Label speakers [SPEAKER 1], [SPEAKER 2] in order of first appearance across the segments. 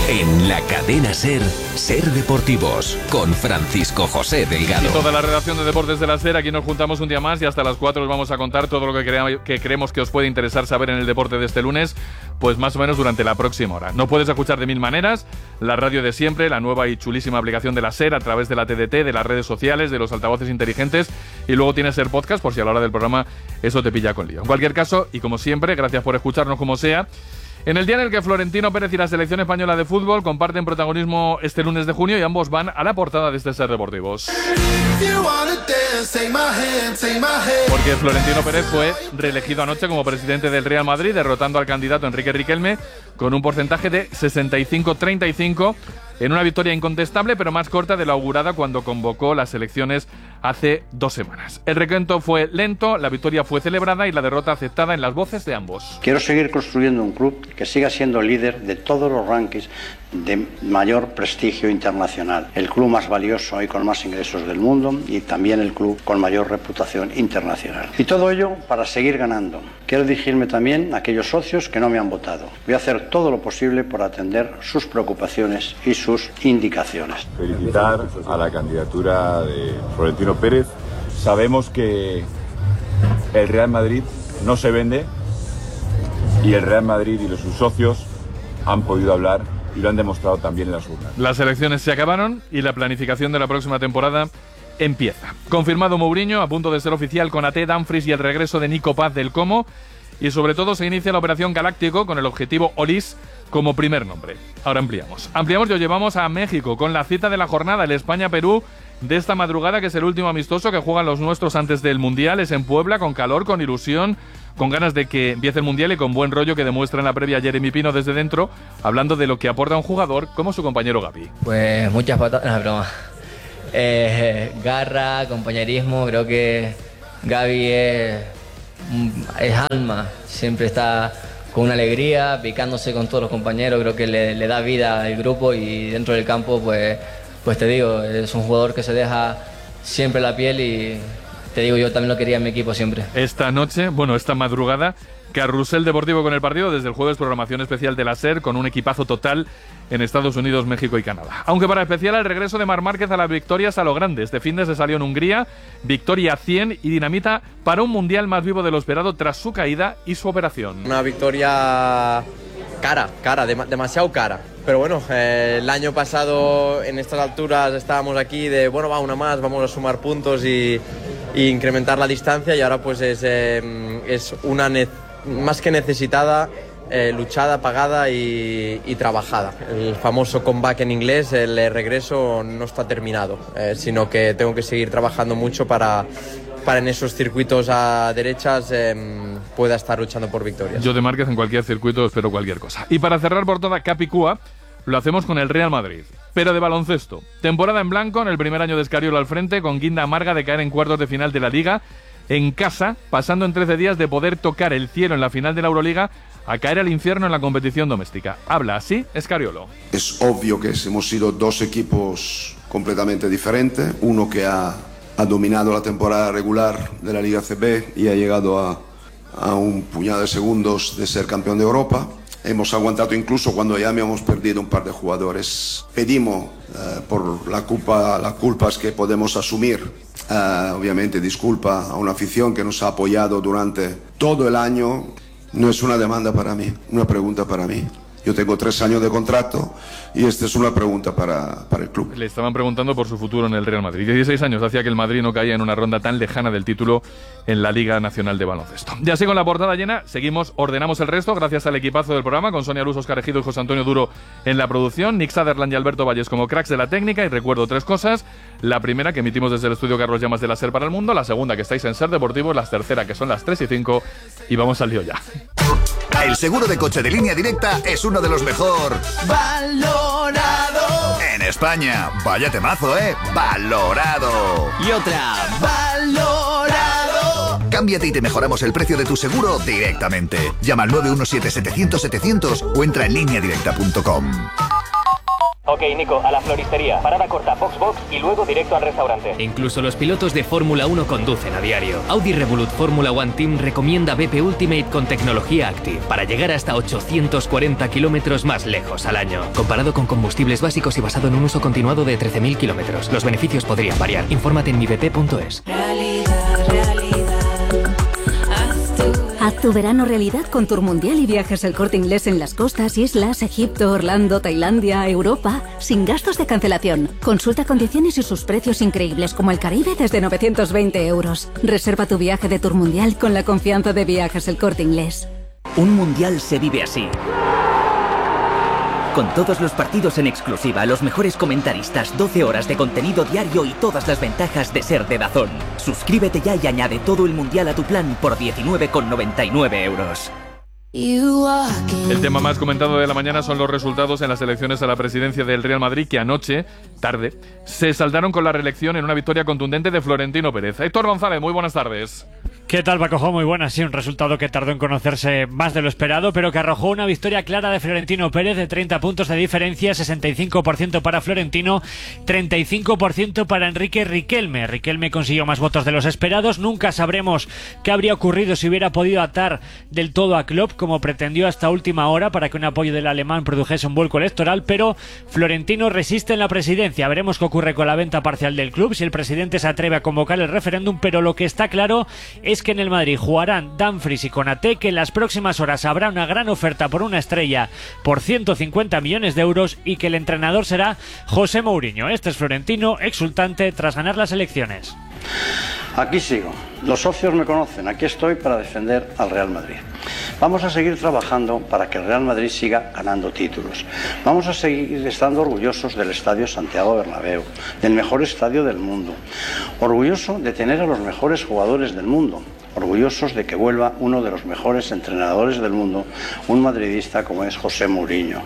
[SPEAKER 1] En la cadena SER, Ser Deportivos, con Francisco José Delgado.
[SPEAKER 2] Y toda la redacción de Deportes de la SER, aquí nos juntamos un día más y hasta las 4 os vamos a contar todo lo que creemos que os puede interesar saber en el deporte de este lunes, pues más o menos durante la próxima hora. No puedes escuchar de mil maneras, la radio de siempre, la nueva y chulísima aplicación de la SER a través de la TDT, de las redes sociales, de los altavoces inteligentes, y luego tienes SER Podcast por si a la hora del programa eso te pilla con lío. En cualquier caso, y como siempre, gracias por escucharnos como sea. En el día en el que Florentino Pérez y la selección española de fútbol comparten protagonismo este lunes de junio y ambos van a la portada de este Ser Deportivos. Porque Florentino Pérez fue reelegido anoche como presidente del Real Madrid, derrotando al candidato Enrique Riquelme con un porcentaje de 65-35 en una victoria incontestable, pero más corta de lo augurada cuando convocó las elecciones hace 2 semanas. El recuento fue lento, la victoria fue celebrada y la derrota aceptada en las voces de ambos.
[SPEAKER 3] Quiero seguir construyendo un club que siga siendo líder de todos los rankings de mayor prestigio internacional. El club más valioso y con más ingresos del mundo y también el club con mayor reputación internacional. Y todo ello para seguir ganando. Quiero dirigirme también a aquellos socios que no me han votado. Voy a hacer todo lo posible por atender sus preocupaciones y sus indicaciones.
[SPEAKER 4] Felicitar a la candidatura de Florentino Pérez. Sabemos que el Real Madrid no se vende y el Real Madrid y sus socios han podido hablar y lo han demostrado también en las urnas.
[SPEAKER 2] Las elecciones se acabaron y la planificación de la próxima temporada empieza. Confirmado Mourinho, a punto de ser oficial con Ate, Dumfries y el regreso de Nico Paz del Como. Y sobre todo se inicia la operación Galáctico con el objetivo Olis como primer nombre. Ahora ampliamos y os llevamos a México con la cita de la jornada, el España-Perú de esta madrugada, que es el último amistoso que juegan los nuestros antes del Mundial. Es en Puebla, con calor, con ilusión, con ganas de que empiece el Mundial y con buen rollo que demuestra en la previa Jeremy Pino desde dentro, hablando de lo que aporta un jugador como su compañero Gavi.
[SPEAKER 5] Pues muchas patadas, no, broma. Garra, compañerismo, creo que Gavi es alma, siempre está con una alegría, picándose con todos los compañeros, creo que le da vida al grupo y dentro del campo pues te digo, es un jugador que se deja siempre la piel y te digo, yo también lo quería en mi equipo siempre.
[SPEAKER 2] Esta madrugada, carrusel deportivo con el partido, desde el jueves programación especial de la SER con un equipazo total en Estados Unidos, México y Canadá. Aunque para especial el regreso de Marc Márquez a las victorias a lo grande. Este fin de se salió en Hungría, victoria 100 y dinamita para un mundial más vivo de lo esperado tras su caída y su operación.
[SPEAKER 6] Una victoria cara, demasiado cara. Pero bueno, el año pasado en estas alturas estábamos aquí de, bueno, va una más, vamos a sumar puntos y incrementar la distancia y ahora pues es una más que necesitada, luchada, pagada y trabajada. El famoso comeback en inglés, el regreso no está terminado, sino que tengo que seguir trabajando mucho para en esos circuitos a derechas pueda estar luchando por victorias.
[SPEAKER 2] Yo de Márquez en cualquier circuito espero cualquier cosa. Y para cerrar por toda Capicúa, lo hacemos con el Real Madrid, pero de baloncesto. Temporada en blanco en el primer año de Escariolo al frente, con guinda amarga de caer en cuartos de final de la Liga en casa, pasando en 13 días de poder tocar el cielo en la final de la Euroliga a caer al infierno en la competición doméstica. Habla así Escariolo.
[SPEAKER 7] Es obvio que hemos sido 2 equipos completamente diferentes, uno que ha dominado la temporada regular de la Liga CB y ha llegado a un puñado de segundos de ser campeón de Europa. Hemos aguantado incluso cuando ya habíamos perdido un par de jugadores. Pedimos por las culpas que podemos asumir. Obviamente disculpa a una afición que nos ha apoyado durante todo el año. No es una demanda para mí, una pregunta para mí. Yo tengo 3 años de contrato y esta es una pregunta para el club.
[SPEAKER 2] Le estaban preguntando por su futuro en el Real Madrid. 16 años hacía que el Madrid no caía en una ronda tan lejana del título en la Liga Nacional de Baloncesto. Ya así con la portada llena, ordenamos el resto gracias al equipazo del programa, con Sonia Luz, Óscar Ejido y José Antonio Duro en la producción, Nick Sutherland y Alberto Valles como cracks de la técnica. Y recuerdo 3 cosas. La primera, que emitimos desde el estudio Carlos Llamas de la SER para el mundo. La segunda, que estáis en Ser Deportivos. La tercera, que son las 3:05. Y vamos al lío ya.
[SPEAKER 8] El seguro de coche de Línea Directa es uno de los mejor valorado en España. Vaya temazo, ¿eh? Valorado.
[SPEAKER 1] Y otra, valorado.
[SPEAKER 8] Cámbiate y te mejoramos el precio de tu seguro directamente. Llama al 917-700-700 o entra en lineadirecta.com.
[SPEAKER 9] Ok, Nico, a la floristería. Parada corta, box y luego directo al restaurante.
[SPEAKER 10] Incluso los pilotos de Fórmula 1 conducen a diario. Audi Revolut Fórmula One Team recomienda BP Ultimate con tecnología Active para llegar hasta 840 kilómetros más lejos al año. Comparado con combustibles básicos y basado en un uso continuado de 13.000 kilómetros. Los beneficios podrían variar. Infórmate en mibp.es.
[SPEAKER 11] Haz tu verano realidad con Tour Mundial y Viajes El Corte Inglés en las costas, islas, Egipto, Orlando, Tailandia, Europa, sin gastos de cancelación. Consulta condiciones y sus precios increíbles como el Caribe desde 920 euros. Reserva tu viaje de Tour Mundial con la confianza de Viajes El Corte Inglés.
[SPEAKER 12] Un mundial se vive así. Con todos los partidos en exclusiva, los mejores comentaristas, 12 horas de contenido diario y todas las ventajas de ser de DAZN. Suscríbete ya y añade todo el mundial a tu plan por 19,99 euros.
[SPEAKER 2] El tema más comentado de la mañana son los resultados en las elecciones a la presidencia del Real Madrid, que anoche, tarde, se saldaron con la reelección en una victoria contundente de Florentino Pérez. Héctor González, muy buenas tardes.
[SPEAKER 13] ¿Qué tal, Paco? Muy buenas. Sí, un resultado que tardó en conocerse más de lo esperado, pero que arrojó una victoria clara de Florentino Pérez de 30 puntos de diferencia, 65% para Florentino, 35% para Enrique Riquelme. Riquelme consiguió más votos de los esperados. Nunca sabremos qué habría ocurrido si hubiera podido atar del todo a Klopp, como pretendió hasta última hora, para que un apoyo del alemán produjese un vuelco electoral, pero Florentino resiste en la presidencia. Veremos qué ocurre con la venta parcial del club, si el presidente se atreve a convocar el referéndum, pero lo que está claro es que en el Madrid jugarán Dumfries y Konaté, que en las próximas horas habrá una gran oferta por una estrella por 150 millones de euros y que el entrenador será José Mourinho. Este es Florentino, exultante tras ganar las elecciones.
[SPEAKER 3] Aquí sigo. Los socios me conocen. Aquí estoy para defender al Real Madrid. Vamos a seguir trabajando para que el Real Madrid siga ganando títulos. Vamos a seguir estando orgullosos del Estadio Santiago Bernabéu, del mejor estadio del mundo. Orgulloso de tener a los mejores jugadores del mundo. Orgullosos de que vuelva uno de los mejores entrenadores del mundo, un madridista como es José Mourinho.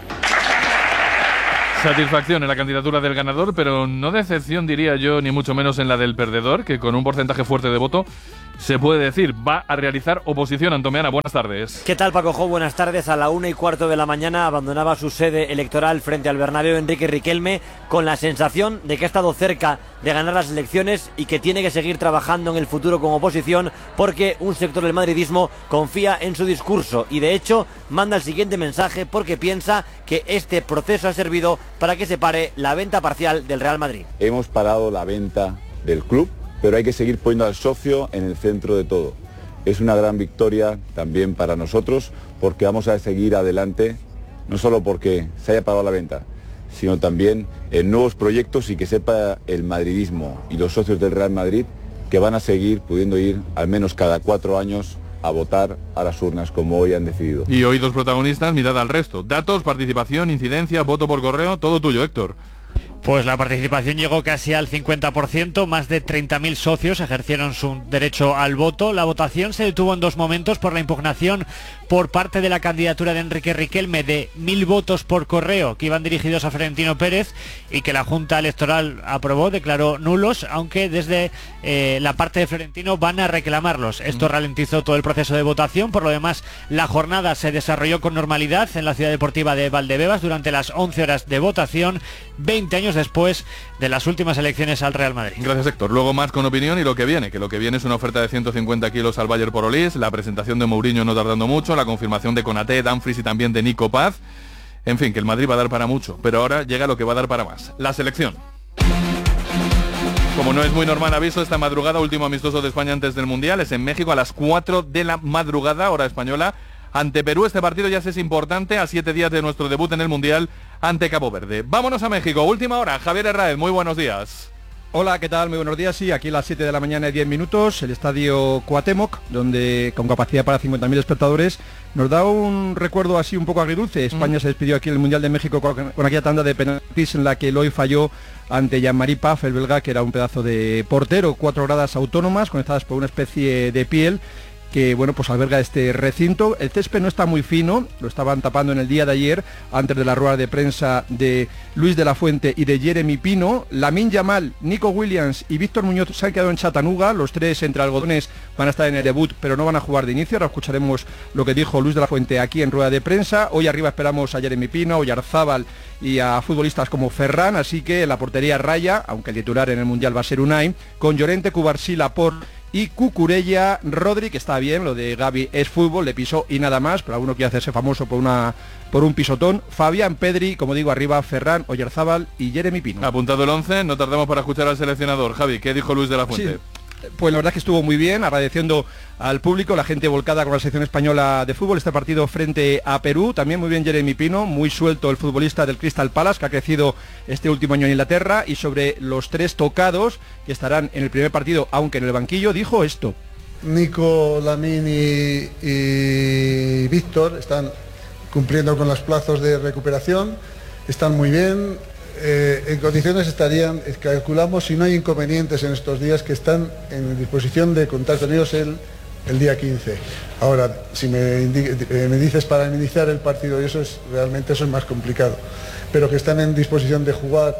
[SPEAKER 2] Satisfacción en la candidatura del ganador, pero no decepción, diría yo, ni mucho menos en la del perdedor, que con un porcentaje fuerte de voto se puede decir va a realizar oposición. Antomeana, buenas tardes.
[SPEAKER 14] ¿Qué tal, Paco Jo? Buenas tardes. A la 1:15 de la mañana abandonaba su sede electoral frente al Bernabéu Enrique Riquelme, con la sensación de que ha estado cerca de ganar las elecciones y que tiene que seguir trabajando en el futuro como oposición, porque un sector del madridismo confía en su discurso y de hecho manda el siguiente mensaje, porque piensa que este proceso ha servido para que se pare la venta parcial del Real Madrid.
[SPEAKER 4] Hemos parado la venta del club, pero hay que seguir poniendo al socio en el centro de todo. Es una gran victoria también para nosotros, porque vamos a seguir adelante, no solo porque se haya parado la venta, sino también en nuevos proyectos, y que sepa el madridismo y los socios del Real Madrid que van a seguir pudiendo ir al menos cada 4 años a votar a las urnas, como hoy han decidido.
[SPEAKER 2] Y hoy dos protagonistas, mirad al resto. Datos, participación, incidencia, voto por correo, todo tuyo, Héctor.
[SPEAKER 13] Pues la participación llegó casi al 50%, más de 30.000 socios ejercieron su derecho al voto. La votación se detuvo en 2 momentos por la impugnación por parte de la candidatura de Enrique Riquelme de 1.000 votos por correo que iban dirigidos a Florentino Pérez y que la Junta Electoral aprobó, declaró nulos, aunque desde la parte de Florentino van a reclamarlos. Esto ralentizó todo el proceso de votación. Por lo demás, la jornada se desarrolló con normalidad en la ciudad deportiva de Valdebebas durante las 11 horas de votación, 20 años después de las últimas elecciones al Real Madrid.
[SPEAKER 2] Gracias, Héctor. Luego más con opinión y lo que viene, es una oferta de 150 kilos al Bayer por Olís, la presentación de Mourinho no tardando mucho, la confirmación de Konaté, Dumfries y también de Nico Paz. En fin, que el Madrid va a dar para mucho, pero ahora llega lo que va a dar para más, la selección. Como no es muy normal, aviso, esta madrugada, último amistoso de España antes del Mundial, es en México a las 4 de la madrugada, hora española, ante Perú. Este partido ya es importante a 7 días de nuestro debut en el Mundial ante Cabo Verde. Vámonos a México, última hora. Javier Herráez, muy buenos días.
[SPEAKER 15] Hola, ¿qué tal? Muy buenos días. Sí, aquí a las 7 de la mañana y 10 minutos, el estadio Cuauhtémoc, donde con capacidad para 50.000 espectadores, nos da un recuerdo así un poco agridulce. España se despidió aquí en el Mundial de México con aquella tanda de penaltis en la que Eloy falló ante Jean-Marie Paf, el belga, que era un pedazo de portero. 4 gradas autónomas conectadas por una especie de piel que, bueno, pues alberga este recinto. El césped no está muy fino, lo estaban tapando en el día de ayer, antes de la rueda de prensa de Luis de la Fuente y de Jeremy Pino. Lamine Yamal, Nico Williams y Víctor Muñoz se han quedado en Chattanooga, los tres entre algodones van a estar en el debut, pero no van a jugar de inicio. Ahora escucharemos lo que dijo Luis de la Fuente aquí en rueda de prensa. Hoy arriba esperamos a Jeremy Pino, Oyarzábal y a futbolistas como Ferran, así que la portería raya, aunque el titular en el Mundial va a ser Unai, con Llorente, Cubarsí, Laporte y Cucurella. Rodri, que está bien, lo de Gavi es fútbol, le pisó y nada más, pero alguno quiere hacerse famoso por un pisotón. Fabián, Pedri, como digo, arriba Ferran, Oyarzábal y Jeremy Pino.
[SPEAKER 2] Apuntado el 11, no tardamos para escuchar al seleccionador. Javi, ¿qué dijo Luis de la Fuente?
[SPEAKER 15] Sí. Pues la verdad es que estuvo muy bien, agradeciendo al público, la gente volcada con la selección española de fútbol, este partido frente a Perú. También muy bien Jeremy Pino, muy suelto el futbolista del Crystal Palace, que ha crecido este último año en Inglaterra, y sobre los 3 tocados que estarán en el primer partido, aunque en el banquillo, dijo esto.
[SPEAKER 16] Nico, Lamine y Víctor están cumpliendo con los plazos de recuperación, están muy bien. En condiciones estarían, calculamos, si no hay inconvenientes en estos días, que están en disposición de contar con ellos el día 15. Ahora, si me dices para iniciar el partido, y realmente eso es más complicado, pero que están en disposición de jugar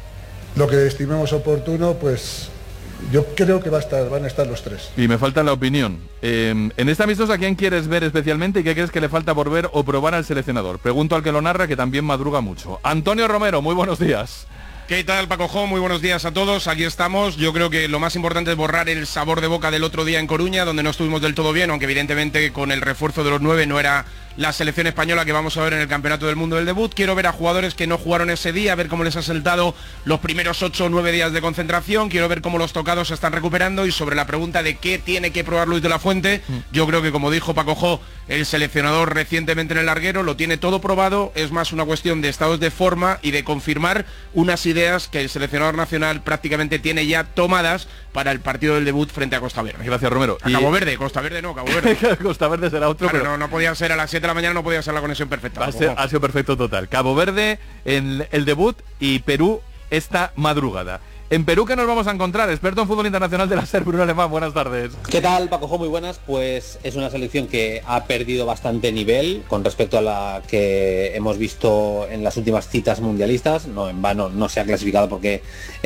[SPEAKER 16] lo que estimemos oportuno, pues yo creo que van a estar los 3.
[SPEAKER 2] Y me falta la opinión. En esta amistosa, ¿a quién quieres ver especialmente y qué crees que le falta por ver o probar al seleccionador? Pregunto al que lo narra, que también madruga mucho. Antonio Romero, muy buenos días.
[SPEAKER 17] ¿Qué tal, Paco Jo? Muy buenos días a todos, aquí estamos. Yo creo que lo más importante es borrar el sabor de boca del otro día en Coruña, donde no estuvimos del todo bien, aunque evidentemente con el refuerzo de los 9 no era la selección española que vamos a ver en el Campeonato del Mundo del debut. Quiero ver a jugadores que no jugaron ese día, ver cómo les ha sentado los primeros 8 o 9 días de concentración. Quiero ver cómo los tocados se están recuperando, y sobre la pregunta de qué tiene que probar Luis de la Fuente, yo creo que, como dijo Paco Jo, el seleccionador recientemente en el larguero, lo tiene todo probado. Es más una cuestión de estados de forma y de confirmar unas ideas que el seleccionador nacional prácticamente tiene ya tomadas para el partido del debut frente a Costa Verde.
[SPEAKER 2] Gracias, Romero.
[SPEAKER 17] Cabo Verde, Costa Verde no, Cabo Verde.
[SPEAKER 2] Costa Verde será otro,
[SPEAKER 17] claro,
[SPEAKER 2] pero
[SPEAKER 17] no podía ser a las 7 de la mañana, no podía ser la conexión perfecta.
[SPEAKER 2] Ha sido perfecto total. Cabo Verde en el debut y Perú esta madrugada. En Perú, ¿qué nos vamos a encontrar? Experto en fútbol internacional de la SER, Bruno Alemán, buenas tardes.
[SPEAKER 18] ¿Qué tal, Paco Jo? Muy buenas. Pues es una selección que ha perdido bastante nivel con respecto a la que hemos visto en las últimas citas mundialistas. No en vano no se ha clasificado porque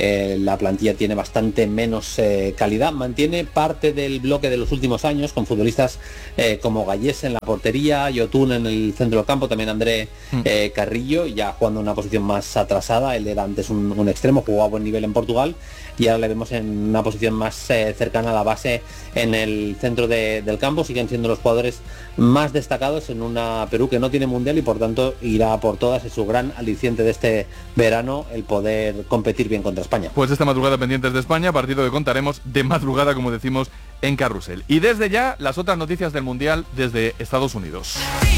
[SPEAKER 18] la plantilla tiene bastante menos calidad. Mantiene parte del bloque de los últimos años con futbolistas como Gallés en la portería, Yotun en el centro del campo, también André Carrillo, ya jugando en una posición más atrasada. Él era antes un extremo, jugó a buen nivel en Portugal, y ahora le vemos en una posición más cercana a la base en el centro del campo. Siguen siendo los jugadores más destacados en una Perú que no tiene mundial y por tanto irá por todas. Es su gran aliciente de este verano el poder competir bien contra España.
[SPEAKER 2] Pues esta madrugada pendientes de España, partido que contaremos de madrugada, como decimos, en Carrusel. Y desde ya las otras noticias del mundial desde Estados Unidos.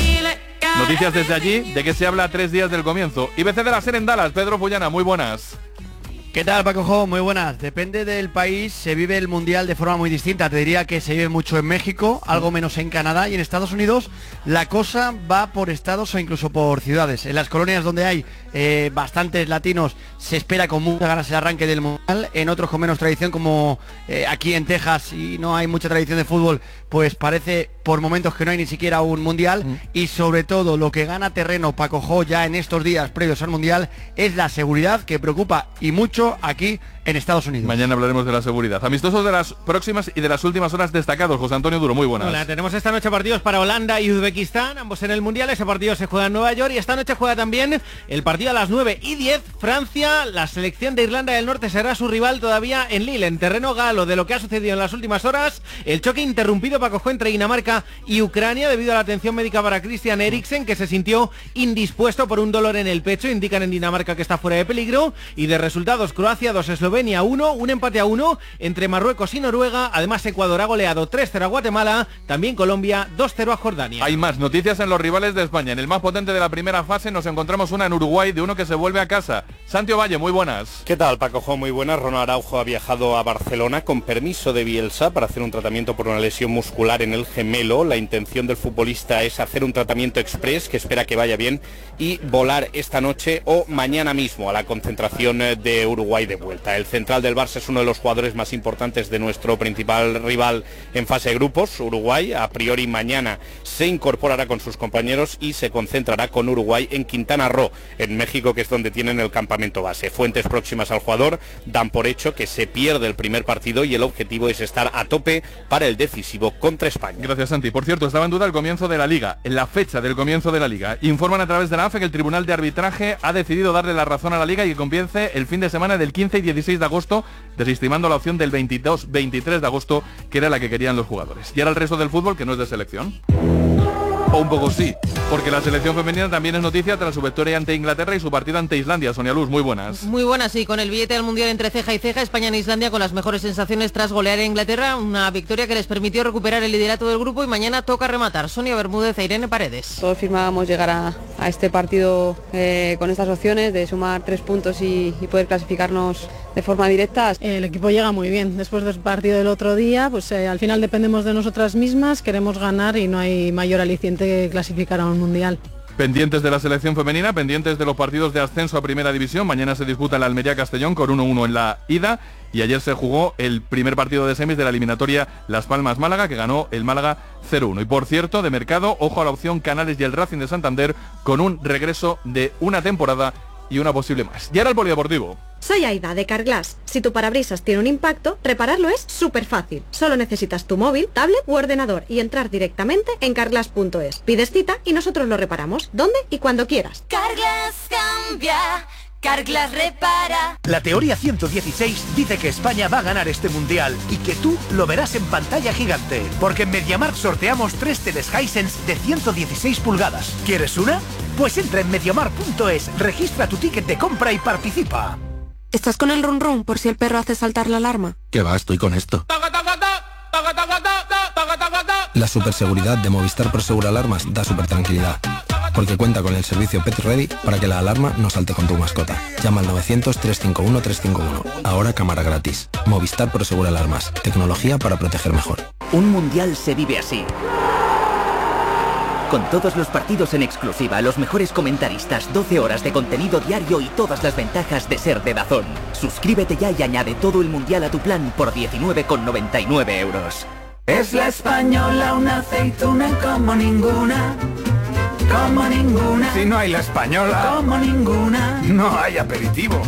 [SPEAKER 2] Noticias desde allí, de que se habla a 3 días del comienzo. IBC de la SER en Dallas, Pedro Fullana, muy buenas.
[SPEAKER 19] ¿Qué tal, Paco Jo? Muy buenas. Depende del país, se vive el Mundial de forma muy distinta. Te diría que se vive mucho en México, algo menos en Canadá, y en Estados Unidos la cosa va por estados o incluso por ciudades. En las colonias donde hay bastantes latinos se espera con muchas ganas el arranque del Mundial. En otros con menos tradición, como aquí en Texas, y no hay mucha tradición de fútbol, pues parece por momentos que no hay ni siquiera un Mundial. Y sobre todo lo que gana terreno, Paco Jo, ya en estos días previos al Mundial, es la seguridad, que preocupa y mucho aquí en Estados Unidos.
[SPEAKER 2] Mañana hablaremos de la seguridad. Amistosos de las próximas y de las últimas horas destacados. José Antonio Duro, muy buenas.
[SPEAKER 20] Hola, tenemos esta noche partidos para Holanda y Uzbekistán, ambos en el Mundial. Ese partido se juega en Nueva York, y esta noche juega también el partido a las 9:10. Francia, la selección de Irlanda del Norte será su rival todavía en Lille, en terreno galo. De lo que ha sucedido en las últimas horas, el choque interrumpido, Paco Jo, entre Dinamarca y Ucrania debido a la atención médica para Christian Eriksen, que se sintió indispuesto por un dolor en el pecho. Indican en Dinamarca que está fuera de peligro. Y de resultados, Croacia 2, Eslovenia 1, un empate a 1 entre Marruecos y Noruega. Además, Ecuador ha goleado 3-0 a Guatemala, también Colombia 2-0 a Jordania.
[SPEAKER 2] Hay más noticias en los rivales de España. En el más potente de la primera fase nos encontramos una en Uruguay, de uno que se vuelve a casa. Santi Valle, muy buenas.
[SPEAKER 21] ¿Qué tal, Paco Jo? Muy buenas. Ronald Araujo ha viajado a Barcelona con permiso de Bielsa para hacer un tratamiento por una lesión muscular en el gemelo. La intención del futbolista es hacer un tratamiento express, que espera que vaya bien, y volar esta noche o mañana mismo a la concentración de Uruguay de vuelta. El central del Barça es uno de los jugadores más importantes de nuestro principal rival en fase de grupos, Uruguay. A priori mañana se incorporará con sus compañeros y se concentrará con Uruguay en Quintana Roo, en México, que es donde tienen el campamento base. Fuentes próximas al jugador dan por hecho que se pierde el primer partido y el objetivo es estar a tope para el decisivo contra España.
[SPEAKER 2] Gracias, Santi. Por cierto, estaba en duda el comienzo de la Liga, la fecha del comienzo de la Liga. Informan a través de la AFE que el Tribunal de Arbitraje ha decidido darle la razón a la Liga y que comience el fin de semana del 15 y 16 de agosto, desestimando la opción del 22-23 de agosto, que era la que querían los jugadores. Y ahora el resto del fútbol, que no es de selección. O un poco sí, porque la selección femenina también es noticia tras su victoria ante Inglaterra y su partido ante Islandia. Sonia Luz, muy buenas.
[SPEAKER 5] Muy buenas, sí, con el billete del Mundial entre ceja y ceja, España en Islandia con las mejores sensaciones tras golear a Inglaterra, una victoria que les permitió recuperar el liderato del grupo y mañana toca rematar. Sonia Bermúdez e Irene Paredes.
[SPEAKER 22] Todos firmábamos llegar a este partido con estas opciones de sumar 3 puntos y poder clasificarnos de forma directa.
[SPEAKER 23] El equipo llega muy bien, después del partido del otro día, pues al final dependemos de nosotras mismas, queremos ganar y no hay mayor aliciente que clasificar a un mundial.
[SPEAKER 2] Pendientes de la selección femenina, pendientes de los partidos de ascenso a Primera División. Mañana se disputa el Almería-Castellón con 1-1 en la ida y ayer se jugó el primer partido de semis de la eliminatoria Las Palmas-Málaga, que ganó el Málaga 0-1. Y por cierto, de mercado, ojo a la opción Canales y el Racing de Santander con un regreso de una temporada y una posible más. Y ahora el polideportivo.
[SPEAKER 24] Soy Aida de Carglass. Si tu parabrisas tiene un impacto, repararlo es súper fácil. Solo necesitas tu móvil, tablet u ordenador y entrar directamente en carglass.es. Pides cita y nosotros lo reparamos, donde y cuando quieras.
[SPEAKER 25] Carglass cambia, Carglass repara.
[SPEAKER 26] La teoría 116 dice que España va a ganar este mundial y que tú lo verás en pantalla gigante. Porque en MediaMarkt sorteamos 3 teles Hisense de 116 pulgadas. ¿Quieres una? Pues entra en MediaMarkt.es, registra tu ticket de compra y participa.
[SPEAKER 24] ¿Estás con el run run por si el perro hace saltar la alarma?
[SPEAKER 27] ¿Qué va? Estoy con esto. La superseguridad de Movistar Prosegur Alarmas da super tranquilidad, porque cuenta con el servicio Pet Ready para que la alarma no salte con tu mascota. Llama al 900-351-351. Ahora cámara gratis. Movistar Prosegur Alarmas. Tecnología para proteger mejor.
[SPEAKER 12] Un mundial se vive así. Con todos los partidos en exclusiva, los mejores comentaristas, 12 horas de contenido diario y todas las ventajas de ser de DAZN. Suscríbete ya y añade todo el mundial a tu plan por 19,99 euros.
[SPEAKER 25] Es la española, una aceituna como ninguna. Como ninguna.
[SPEAKER 8] Si no hay la española,
[SPEAKER 25] como ninguna,
[SPEAKER 8] no hay aperitivo.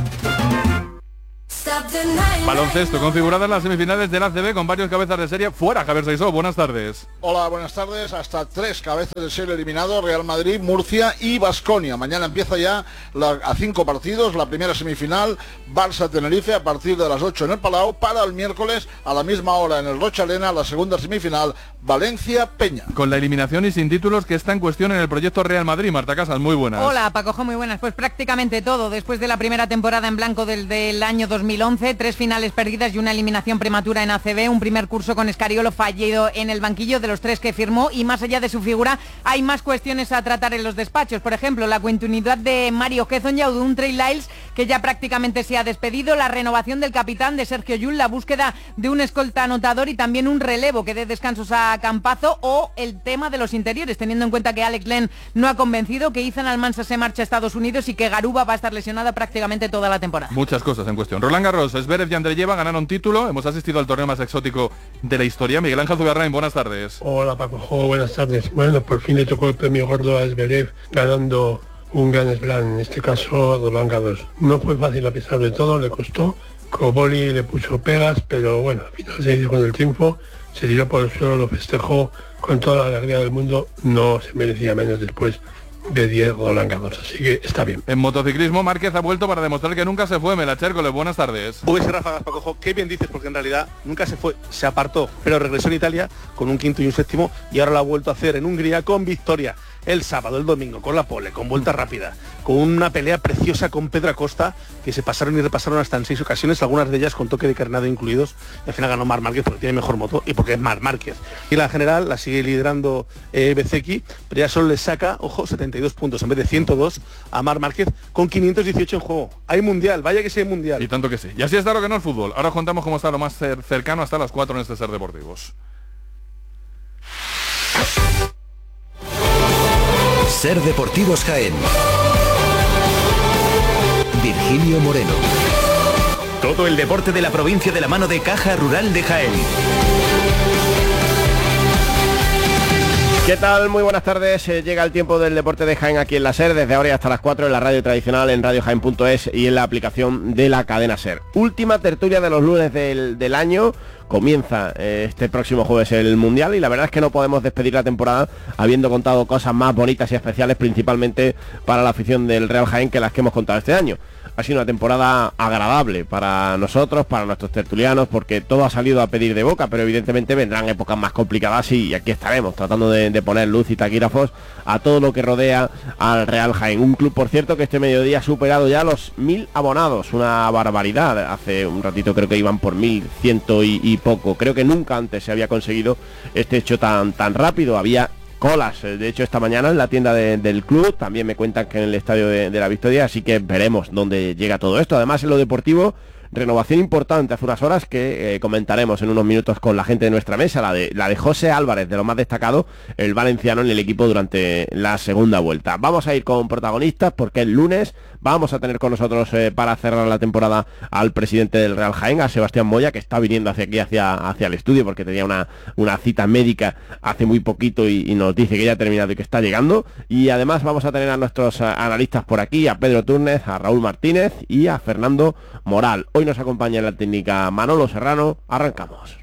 [SPEAKER 2] Baloncesto, configuradas las semifinales del ACB con varios cabezas de serie fuera. Javier Saizó, buenas tardes.
[SPEAKER 28] Hola, buenas tardes. Hasta 3 cabezas de serie eliminados: Real Madrid, Murcia y Baskonia. Mañana empieza ya a 5 partidos la primera semifinal, Barça-Tenerife, a partir de las 8 en el Palau. Para el miércoles a la misma hora en el Rochaleana, la segunda semifinal, Valencia-Peña.
[SPEAKER 2] Con la eliminación y sin títulos que está en cuestión en el proyecto Real Madrid. Marta Casas, muy buenas.
[SPEAKER 5] Hola, Pacojo, muy buenas. Pues prácticamente todo. Después de la primera temporada en blanco del año 2011, 3 finales perdidas y una eliminación prematura en ACB, un primer curso con Escariolo fallido en el banquillo de los 3 que firmó, y más allá de su figura hay más cuestiones a tratar en los despachos. Por ejemplo, la continuidad de Mario Hezonja o de un Trey Lyles que ya prácticamente se ha despedido, la renovación del capitán de Sergio Llull, la búsqueda de un escolta anotador y también un relevo que dé descansos a Campazo, o el tema de los interiores, teniendo en cuenta que Alex Len no ha convencido, que Ethan Almansa se marcha a Estados Unidos y que Garuba va a estar lesionada prácticamente toda la temporada.
[SPEAKER 2] Muchas cosas en cuestión. Roland Garros, Zverev y Andreeva ganaron título. Hemos asistido al torneo más exótico de la historia. Miguel Ángel Zugarrain, buenas tardes.
[SPEAKER 29] Hola Paco, buenas tardes. Bueno, por fin le tocó el premio gordo a Zverev, ganando un Grand Slam, en este caso Roland Garros. No fue fácil a pesar de todo, le costó. Koboli le puso pegas, pero bueno, al final se hizo con el triunfo, se tiró por el suelo, lo festejó con toda la alegría del mundo, no se merecía menos después de 10 Roland Garros, así que está bien.
[SPEAKER 2] En motociclismo, Márquez ha vuelto para demostrar que nunca se fue. Mela Chércoles, buenas tardes.
[SPEAKER 30] Uy, ráfagas, Paco, qué bien dices, porque en realidad nunca se fue, se apartó, pero regresó en Italia con un quinto y un séptimo, y ahora lo ha vuelto a hacer en Hungría con victoria. El sábado, el domingo, con la pole, con vuelta rápida, con una pelea preciosa con Pedro Acosta, que se pasaron y repasaron hasta en 6 ocasiones, algunas de ellas con toque de carnado incluidos, y al final ganó Marc Márquez porque tiene mejor moto y porque es Marc Márquez. Y la general la sigue liderando Bezzecchi, pero ya solo le saca, ojo, 72 puntos en vez de 102 a Marc Márquez, con 518 en juego. Hay mundial, vaya que sí hay mundial.
[SPEAKER 2] Y tanto que sí. Y así está lo que no es fútbol. Ahora os contamos cómo está lo más cercano hasta las 4 en este Ser Deportivos.
[SPEAKER 1] Ser Deportivos Jaén. Virgilio Moreno.
[SPEAKER 26] Todo el deporte de la provincia de la mano de Caja Rural de Jaén.
[SPEAKER 3] ¿Qué tal? Muy buenas tardes. Llega el tiempo del deporte de Jaén aquí en la SER, desde ahora y hasta las 4 en la radio tradicional, en radiojaén.es y en la aplicación de la cadena SER. Última tertulia de los lunes del año. Comienza este próximo jueves el Mundial y la verdad es que no podemos despedir la temporada habiendo contado cosas más bonitas y especiales, principalmente para la afición del Real Jaén, que las que hemos contado este año. Ha sido una temporada agradable para nosotros, para nuestros tertulianos, porque todo ha salido a pedir de boca, pero evidentemente vendrán épocas más complicadas y aquí estaremos tratando de poner luz y taquígrafos a todo lo que rodea al Real Jaén. Un club, por cierto, que este mediodía ha superado ya los 1000 abonados, una barbaridad. Hace un ratito creo que iban por 1100 y poco. Creo que nunca antes se había conseguido este hecho tan rápido. Había colas, de hecho esta mañana en la tienda del club, también me cuentan que en el estadio de la Victoria, así que veremos dónde llega todo esto. Además, en lo deportivo, renovación importante hace unas horas que comentaremos en unos minutos con la gente de nuestra mesa, la de José Álvarez, de lo más destacado, el valenciano en el equipo durante la segunda vuelta. Vamos a ir con protagonistas porque el lunes vamos a tener con nosotros para cerrar la temporada al presidente del Real Jaén, a Sebastián Moya, que está viniendo hacia aquí, hacia el estudio, porque tenía una cita médica hace muy poquito y nos dice que ya ha terminado y que está llegando. Y además vamos a tener a nuestros analistas por aquí, a Pedro Túnez, a Raúl Martínez y a Fernando Moral. Hoy nos acompaña en la técnica Manolo Serrano. Arrancamos.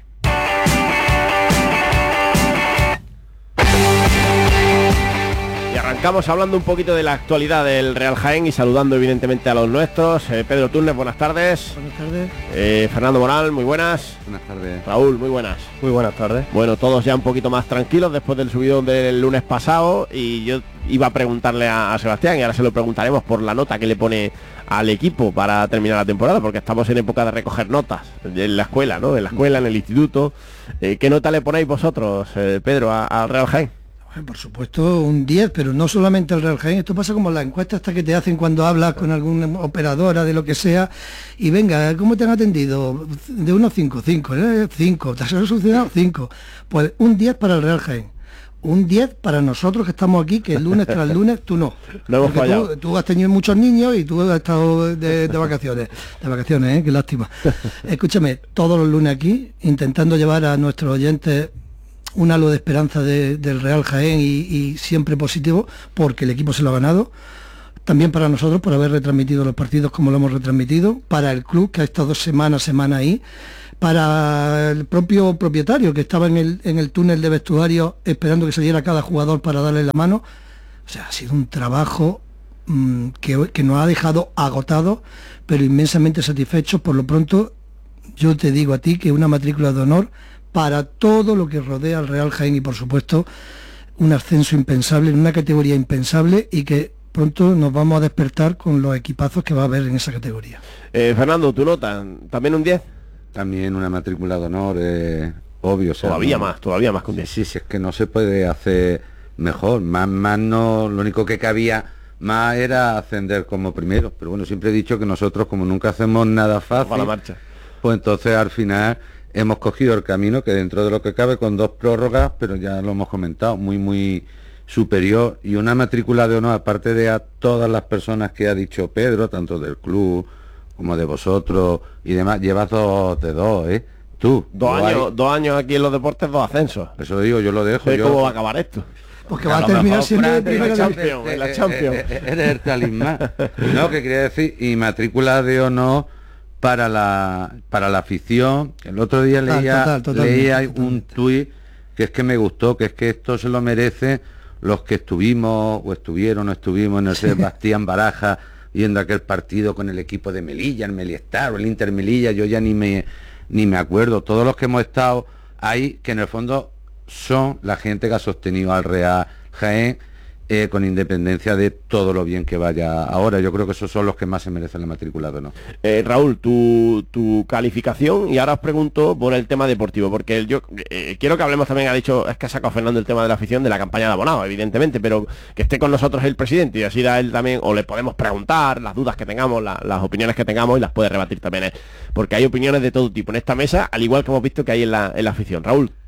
[SPEAKER 3] Y arrancamos hablando un poquito de la actualidad del Real Jaén y saludando evidentemente a los nuestros. Pedro Túnez, buenas tardes.
[SPEAKER 4] Buenas tardes.
[SPEAKER 3] Fernando Moral, muy buenas.
[SPEAKER 4] Buenas tardes.
[SPEAKER 3] Raúl, muy buenas.
[SPEAKER 4] Muy buenas tardes.
[SPEAKER 3] Bueno, todos ya un poquito más tranquilos después del subidón del lunes pasado, y yo iba a preguntarle a Sebastián, y ahora se lo preguntaremos por la nota que le pone al equipo para terminar la temporada, porque estamos en época de recoger notas en la escuela, ¿no? En la escuela, en el instituto. ¿Qué nota le ponéis vosotros, Pedro, al Real Jaén?
[SPEAKER 4] Por supuesto un 10, pero no solamente el Real Jaén. Esto pasa como la encuesta hasta que te hacen cuando hablas con alguna operadora de lo que sea, y venga, ¿cómo te han atendido? De 1 a 5, 5, ¿te has solucionado? 5. Pues un 10 para el Real Jaén. Un 10 para nosotros que estamos aquí, que el lunes tras el lunes tú no.
[SPEAKER 3] No hemos fallado.
[SPEAKER 4] Tú has tenido muchos niños y tú has estado de vacaciones. De vacaciones, qué lástima. Escúchame, todos los lunes aquí, intentando llevar a nuestros oyentes un halo de esperanza del Real Jaén y siempre positivo, porque el equipo se lo ha ganado. También para nosotros por haber retransmitido los partidos como lo hemos retransmitido, para el club que ha estado semana ahí, para el propio propietario que estaba en el túnel de vestuario esperando que saliera cada jugador para darle la mano. O sea, ha sido un trabajo que nos ha dejado agotados, pero inmensamente satisfechos. Por lo pronto, yo te digo a ti que una matrícula de honor para todo lo que rodea al Real Jaén, y por supuesto un ascenso impensable, en una categoría impensable, y que pronto nos vamos a despertar con los equipazos que va a haber en esa categoría.
[SPEAKER 3] Fernando, ¿tu nota? ¿También un 10?
[SPEAKER 6] También una matrícula de honor, obvio. O sea,
[SPEAKER 3] todavía más que un 10.
[SPEAKER 6] Sí, es que no se puede hacer mejor, más no, lo único que cabía más era ascender como primero, pero bueno, siempre he dicho que nosotros, como nunca hacemos nada fácil,
[SPEAKER 3] a la marcha,
[SPEAKER 6] pues entonces al final hemos cogido el camino que dentro de lo que cabe, con 2 prórrogas, pero ya lo hemos comentado, muy superior, y una matrícula de honor, aparte de a todas las personas que ha dicho Pedro, tanto del club como de vosotros y demás. Llevas 2 de 2, ¿eh? Tú.
[SPEAKER 3] 2 años aquí en los deportes, 2 ascensos.
[SPEAKER 6] Eso digo, yo lo dejo.
[SPEAKER 3] ¿Cómo va a acabar esto?
[SPEAKER 4] Porque va a terminar siendo el primero
[SPEAKER 3] en la Champions.
[SPEAKER 6] Eres el talismán. No, que quería decir, y matrícula de honor para la afición. El otro día leía un tuit que es que me gustó, que es que esto se lo merece los que estuvimos en el Sebastián Baraja viendo aquel partido con el equipo de Melilla, el Meliestar o el Inter Melilla, yo ya ni me acuerdo. Todos los que hemos estado ahí, que en el fondo son la gente que ha sostenido al Real Jaén, con independencia de todo lo bien que vaya ahora. Yo creo que esos son los que más se merecen la matrícula, ¿no?
[SPEAKER 3] Raúl, tu calificación, y ahora os pregunto por el tema deportivo, porque yo quiero que hablemos también, ha dicho, es que ha sacado Fernando el tema de la afición, de la campaña de abonado, evidentemente, pero que esté con nosotros el presidente, y así da él también, o le podemos preguntar las dudas que tengamos, las opiniones que tengamos, y las puede rebatir también él, porque hay opiniones de todo tipo en esta mesa, al igual que hemos visto que hay en la afición. Raúl,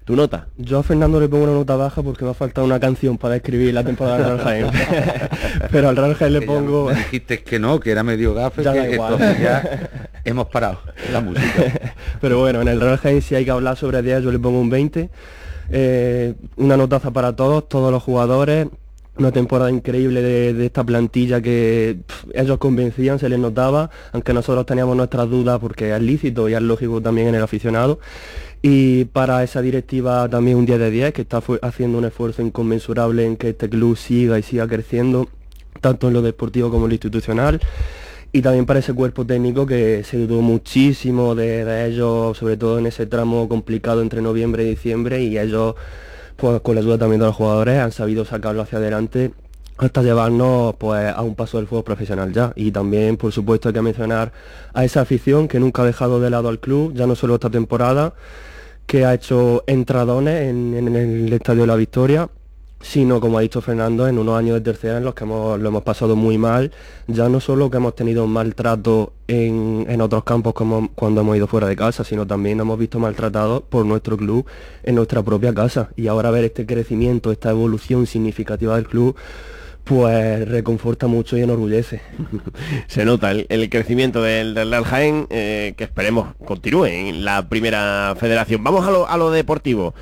[SPEAKER 3] ¿Tu nota?
[SPEAKER 7] Yo a Fernando le pongo una nota baja porque me ha faltado una canción para describir la temporada del Real Jaén. Pero al Real Jaén le pongo...
[SPEAKER 6] Ya dijiste que no, que era medio gafe,
[SPEAKER 7] ya
[SPEAKER 6] que
[SPEAKER 7] da igual.
[SPEAKER 6] entonces ya hemos parado la música.
[SPEAKER 7] Pero bueno, en el Real Jaén si hay que hablar sobre 10 yo le pongo un 20. Una notaza para todos los jugadores. Una temporada increíble de esta plantilla que ellos convencían, se les notaba, aunque nosotros teníamos nuestras dudas porque es lícito y es lógico también en el aficionado. Y para esa directiva también un 10 de 10, que está haciendo un esfuerzo inconmensurable en que este club siga y siga creciendo, tanto en lo deportivo como en lo institucional. Y también para ese cuerpo técnico que se dudó muchísimo de ellos, sobre todo en ese tramo complicado entre noviembre y diciembre, y ellos, pues con la ayuda también de los jugadores, han sabido sacarlo hacia adelante hasta llevarnos pues a un paso del fútbol profesional ya. Y también, por supuesto, hay que mencionar a esa afición que nunca ha dejado de lado al club, ya no solo esta temporada, que ha hecho entradones en el Estadio de la Victoria, sino, como ha dicho Fernando, en unos años de tercera en los que lo hemos pasado muy mal, ya no solo que hemos tenido maltrato en otros campos como cuando hemos ido fuera de casa, sino también nos hemos visto maltratados por nuestro club en nuestra propia casa. Y ahora ver este crecimiento, esta evolución significativa del club, pues reconforta mucho y enorgullece.
[SPEAKER 3] Se nota el crecimiento del Real Jaén, que esperemos continúe en la primera federación. Vamos a lo deportivo.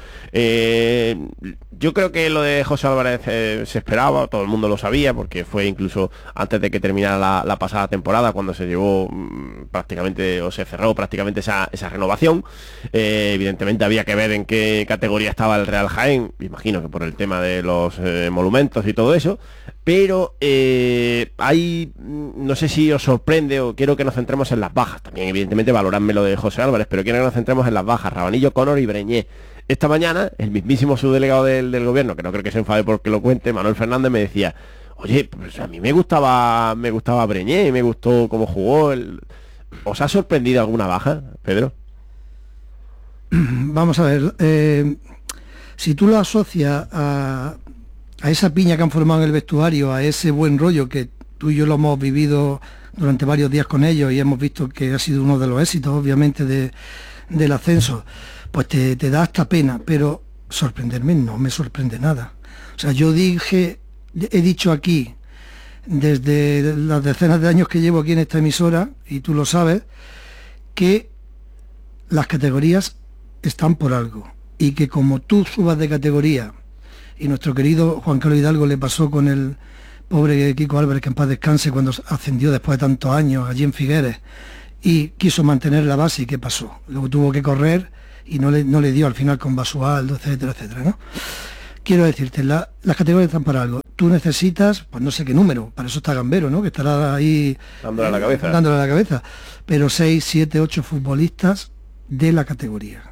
[SPEAKER 3] Yo creo que lo de José Álvarez se esperaba, todo el mundo lo sabía, porque fue incluso antes de que terminara la pasada temporada cuando se llevó prácticamente, o se cerró prácticamente esa renovación. Evidentemente había que ver en qué categoría estaba el Real Jaén, imagino que por el tema de los monumentos y todo eso, pero hay, no sé si os sorprende, o quiero que nos centremos en las bajas, también evidentemente valoradme lo de José Álvarez, pero quiero que nos centremos en las bajas. Rabanillo, Conor y Breñé. Esta mañana, el mismísimo subdelegado del gobierno, que no creo que se enfade porque lo cuente, Manuel Fernández, me decía, oye, pues a mí me gustaba Breñé, me gustó cómo jugó. ¿Os ha sorprendido alguna baja, Pedro?
[SPEAKER 4] Vamos a ver, si tú lo asocias a esa piña que han formado en el vestuario, a ese buen rollo que tú y yo lo hemos vivido durante varios días con ellos y hemos visto que ha sido uno de los éxitos, obviamente, del ascenso, pues te da hasta pena, pero sorprenderme no me sorprende nada. O sea, he dicho aquí, desde las decenas de años que llevo aquí en esta emisora, y tú lo sabes, que las categorías están por algo, y que como tú subas de categoría, y nuestro querido Juan Carlos Hidalgo le pasó con el pobre Kiko Álvarez, que en paz descanse, cuando ascendió después de tantos años allí en Figueres, y quiso mantener la base, ¿y qué pasó? Luego tuvo que correr y no le dio al final con Basualdo, etcétera, etcétera, ¿no? Quiero decirte, las categorías están para algo. Tú necesitas, pues no sé qué número, para eso está Gambero, ¿no? Que estará ahí dándole a la cabeza. Pero 6, 7, 8 futbolistas de la categoría.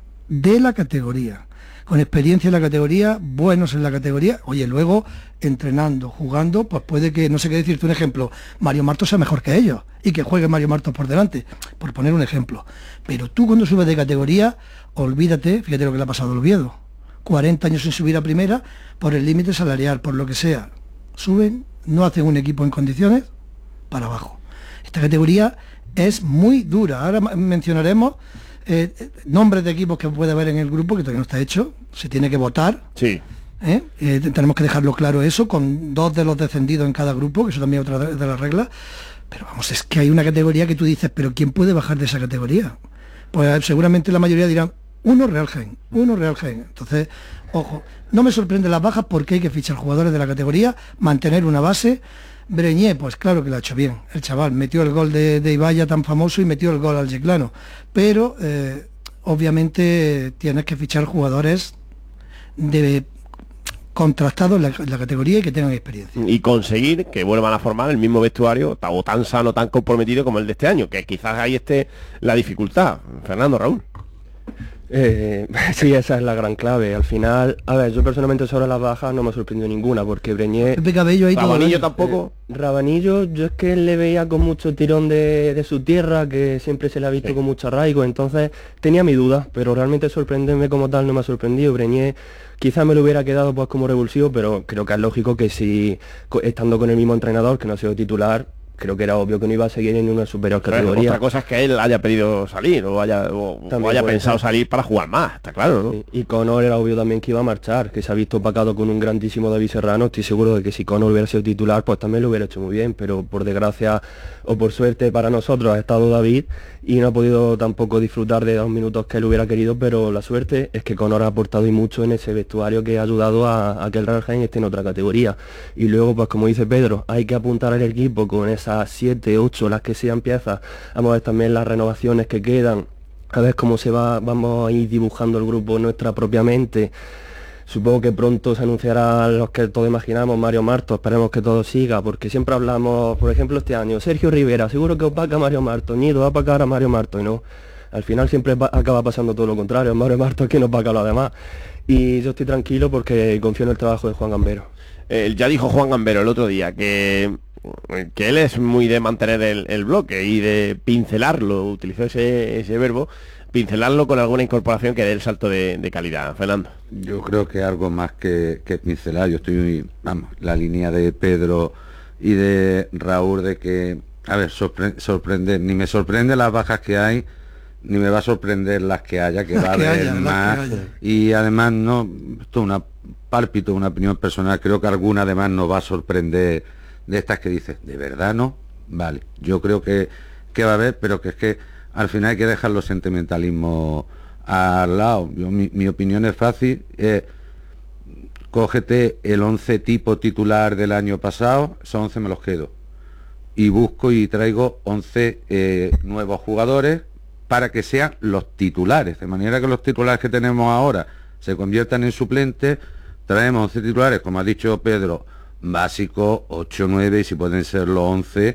[SPEAKER 4] Con experiencia en la categoría, buenos en la categoría. Oye, luego, entrenando, jugando, pues puede que, no sé qué decirte un ejemplo, Mario Martos sea mejor que ellos y que juegue Mario Martos por delante, por poner un ejemplo. Pero tú cuando subes de categoría, olvídate, fíjate lo que le ha pasado al Oviedo. 40 años sin subir a primera, por el límite salarial, por lo que sea. Suben, no hacen un equipo en condiciones, para abajo. Esta categoría es muy dura. Ahora mencionaremos nombres de equipos que puede haber en el grupo, que todavía no está hecho, se tiene que votar.
[SPEAKER 3] Sí.
[SPEAKER 4] Tenemos que dejarlo claro eso, con 2 de los descendidos en cada grupo, que eso también es otra de las reglas. Pero vamos, es que hay una categoría que tú dices, pero ¿quién puede bajar de esa categoría? Pues seguramente la mayoría dirán, uno Real Jaén. Entonces, ojo, no me sorprende las bajas porque hay que fichar jugadores de la categoría, mantener una base. Breñé, pues claro que lo ha hecho bien, el chaval metió el gol de Ibaya tan famoso y metió el gol al Yeclano, pero obviamente tienes que fichar jugadores contrastados en la categoría y que tengan experiencia.
[SPEAKER 3] Y conseguir que vuelvan a formar el mismo vestuario o tan sano, tan comprometido como el de este año, que quizás ahí esté la dificultad. Fernando, Raúl.
[SPEAKER 7] Sí, esa es la gran clave. Al final, a ver, yo personalmente sobre las bajas no me sorprendió ninguna, porque Breñé...
[SPEAKER 4] Pepe Cabello ahí
[SPEAKER 3] Rabanillo tampoco.
[SPEAKER 7] Rabanillo, yo es que le veía con mucho tirón de su tierra, que siempre se le ha visto con mucho arraigo, entonces tenía mi duda, pero realmente sorprenderme como tal no me ha sorprendido. Breñé quizás me lo hubiera quedado pues como revulsivo, pero creo que es lógico que si estando con el mismo entrenador, que no ha sido titular, creo que era obvio que no iba a seguir en una superior categoría.
[SPEAKER 3] Otra cosa es que él haya pedido salir o haya pensado salir para jugar más, está claro, ¿no?
[SPEAKER 7] Y Conor era obvio también que iba a marchar, que se ha visto opacado con un grandísimo David Serrano. Estoy seguro de que si Conor hubiera sido titular, pues también lo hubiera hecho muy bien, pero por desgracia o por suerte para nosotros ha estado David y no ha podido tampoco disfrutar de 2 minutos que él hubiera querido, pero la suerte es que Conor ha aportado y mucho en ese vestuario que ha ayudado a que el Real Jaén esté en otra categoría. Y luego, pues como dice Pedro, hay que apuntar al equipo con esas 7, 8, las que sean piezas. Vamos a ver también las renovaciones que quedan, a ver cómo vamos a ir dibujando el grupo nuestra propiamente. Supongo que pronto se anunciará los que todos imaginamos, Mario Marto, esperemos que todo siga, porque siempre hablamos, por ejemplo este año, Sergio Rivera, seguro que opaca a Mario Marto, Nido va a opacar a Mario Marto, y no, al final siempre acaba pasando todo lo contrario, Mario Marto es quien opaca a los demás, y yo estoy tranquilo porque confío en el trabajo de Juan Gambero.
[SPEAKER 3] Ya dijo Juan Gambero el otro día que él es muy de mantener el bloque y de pincelarlo, utilizó ese verbo, pincelarlo con alguna incorporación que dé el salto de calidad. Fernando.
[SPEAKER 6] Yo creo que algo más que pincelar. Yo estoy, la línea de Pedro y de Raúl de que, a ver, sorprender, ni me sorprende las bajas que hay, ni me va a sorprender las que haya, que va a haber más. Y además, no, esto es una pálpito, una opinión personal, creo que alguna además nos va a sorprender de estas que dices, ¿de verdad no? Vale, yo creo que va a haber, pero que es que al final hay que dejar los sentimentalismos al lado. Mi opinión es fácil, cógete el 11 tipo titular del año pasado, esos 11 me los quedo. Y busco y traigo 11 nuevos jugadores para que sean los titulares, de manera que los titulares que tenemos ahora se conviertan en suplentes. Traemos 11 titulares, como ha dicho Pedro, básicos, 8, 9, y si pueden ser los 11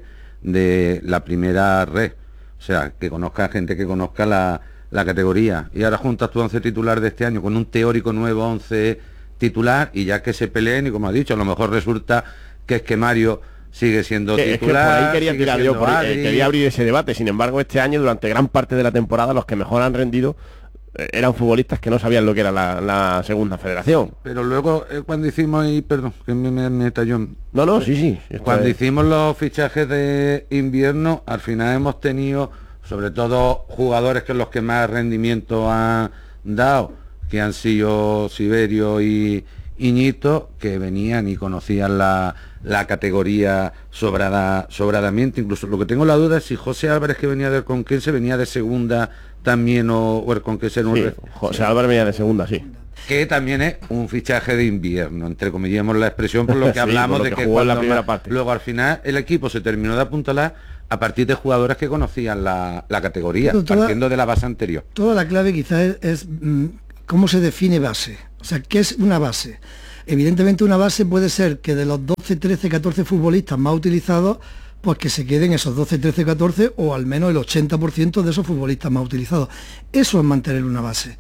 [SPEAKER 6] de la primera red. O sea, que conozca gente que conozca la categoría. Y ahora juntas tu 11 titular de este año con un teórico nuevo 11 titular y ya que se peleen, y como ha dicho, a lo mejor resulta que es que Mario sigue siendo titular. Es que por ahí
[SPEAKER 3] quería tirar yo, quería abrir ese debate. Sin embargo, este año, durante gran parte de la temporada, los que mejor han rendido eran futbolistas que no sabían lo que era la segunda federación.
[SPEAKER 6] Pero luego, cuando hicimos, y perdón, que me talló.
[SPEAKER 3] No, sí.
[SPEAKER 6] Cuando hicimos los fichajes de invierno, al final hemos tenido, sobre todo, jugadores que los que más rendimiento han dado, que han sido Siberio y Iñito, que venían y conocían la categoría sobradamente. Incluso lo que tengo la duda es si José Álvarez, que venía del Conquense, venía de segunda también, o el Conquense en un...
[SPEAKER 3] Sí, José Álvarez venía de segunda, sí.
[SPEAKER 6] Que también es un fichaje de invierno, entre comillas la expresión, por lo que hablamos
[SPEAKER 3] por lo
[SPEAKER 6] de
[SPEAKER 3] que
[SPEAKER 6] que
[SPEAKER 3] jugó en la primera parte.
[SPEAKER 6] Luego al final el equipo se terminó de apuntalar a partir de jugadores que conocían la categoría, partiendo de la base anterior.
[SPEAKER 4] Toda la clave quizás es cómo se define base. O sea, ¿qué es una base? Evidentemente una base puede ser que de los 12, 13, 14 futbolistas más utilizados, pues que se queden esos 12, 13, 14 o al menos el 80% de esos futbolistas más utilizados. Eso es mantener una base.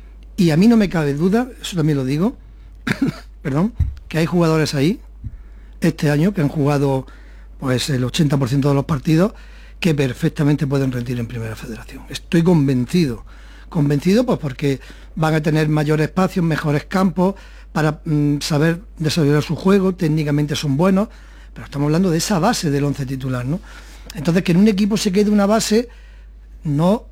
[SPEAKER 4] Y a mí no me cabe duda, eso también lo digo, perdón, que hay jugadores ahí, este año, que han jugado pues el 80% de los partidos, que perfectamente pueden rendir en Primera Federación. Estoy convencido pues porque van a tener mayores espacios, mejores campos, para saber desarrollar su juego, técnicamente son buenos, pero estamos hablando de esa base del 11 titular, ¿no? Entonces, que en un equipo se quede una base no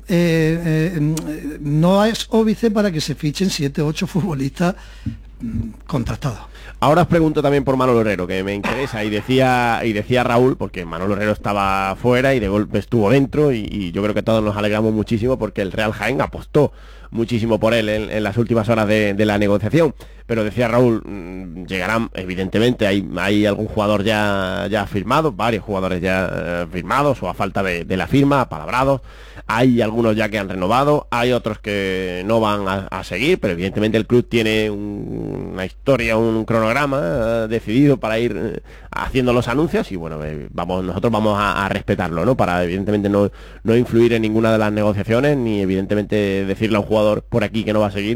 [SPEAKER 4] es óbice para que se fichen 7 o 8 futbolistas contrastados.
[SPEAKER 3] Ahora os pregunto también por Manolo Herrero, que me interesa, y decía Raúl, porque Manolo Herrero estaba fuera y de golpe estuvo dentro, y yo creo que todos nos alegramos muchísimo porque el Real Jaén apostó muchísimo por él en las últimas horas de la negociación. Pero decía Raúl, llegarán, evidentemente, hay algún jugador ya firmado, varios jugadores ya firmados, o a falta de la firma, apalabrados. Hay algunos ya que han renovado, hay otros que no van a seguir, pero evidentemente el club tiene una historia, un cronograma decidido para ir haciendo los anuncios, y bueno, nosotros vamos a respetarlo, ¿no? Para evidentemente no influir en ninguna de las negociaciones, ni evidentemente decirle a un jugador por aquí que no va a seguir,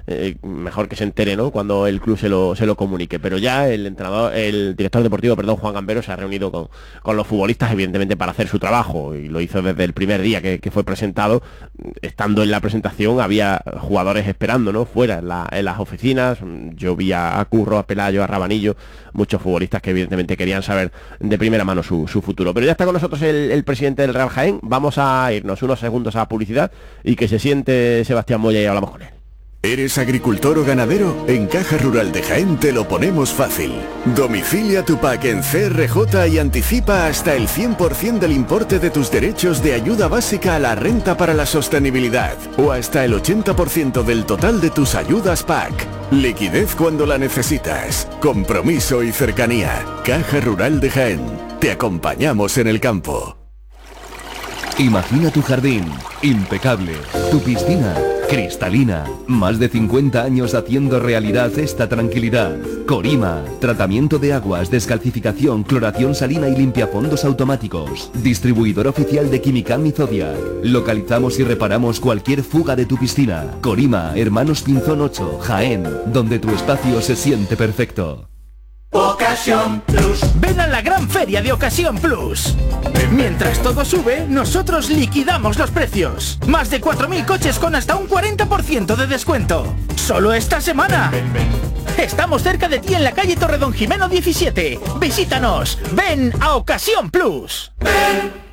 [SPEAKER 3] mejor que se entere, ¿no?, cuando el club se lo comunique. Pero ya el director deportivo, Juan Gambero, se ha reunido con los futbolistas, evidentemente para hacer su trabajo, y lo hizo desde el primer día que fue presentado. Estando en la presentación había jugadores esperando, ¿no?, fuera en las oficinas. Yo vi a Curro, a Pelayo, a Rabanillo, muchos futbolistas que evidentemente querían saber de primera mano su futuro. Pero ya está con nosotros el presidente del Real Jaén. Vamos a irnos unos segundos a publicidad y que se siente Sebastián Moya y hablamos con él.
[SPEAKER 9] ¿Eres agricultor o ganadero? En Caja Rural de Jaén te lo ponemos fácil. Domicilia tu PAC en CRJ y anticipa hasta el 100% del importe de tus derechos de ayuda básica a la renta para la sostenibilidad, o hasta el 80% del total de tus ayudas PAC. Liquidez cuando la necesitas. Compromiso y cercanía. Caja Rural de Jaén. Te acompañamos en el campo.
[SPEAKER 1] Imagina tu jardín, impecable, tu piscina, cristalina, más de 50 años haciendo realidad esta tranquilidad. Corima, tratamiento de aguas, descalcificación, cloración salina y limpiafondos automáticos. Distribuidor oficial de Quimicam y Zodiac. Localizamos y reparamos cualquier fuga de tu piscina. Corima, Hermanos Pinzón 8, Jaén, donde tu espacio se siente perfecto.
[SPEAKER 26] Ocasión Plus. Ven a la gran feria de Ocasión Plus. Mientras todo sube, nosotros liquidamos los precios. Más de 4.000 coches con hasta un 40% de descuento. Solo esta semana. Estamos cerca de ti en la calle Torredón Jimeno 17. Visítanos. Ven a Ocasión Plus. Ven.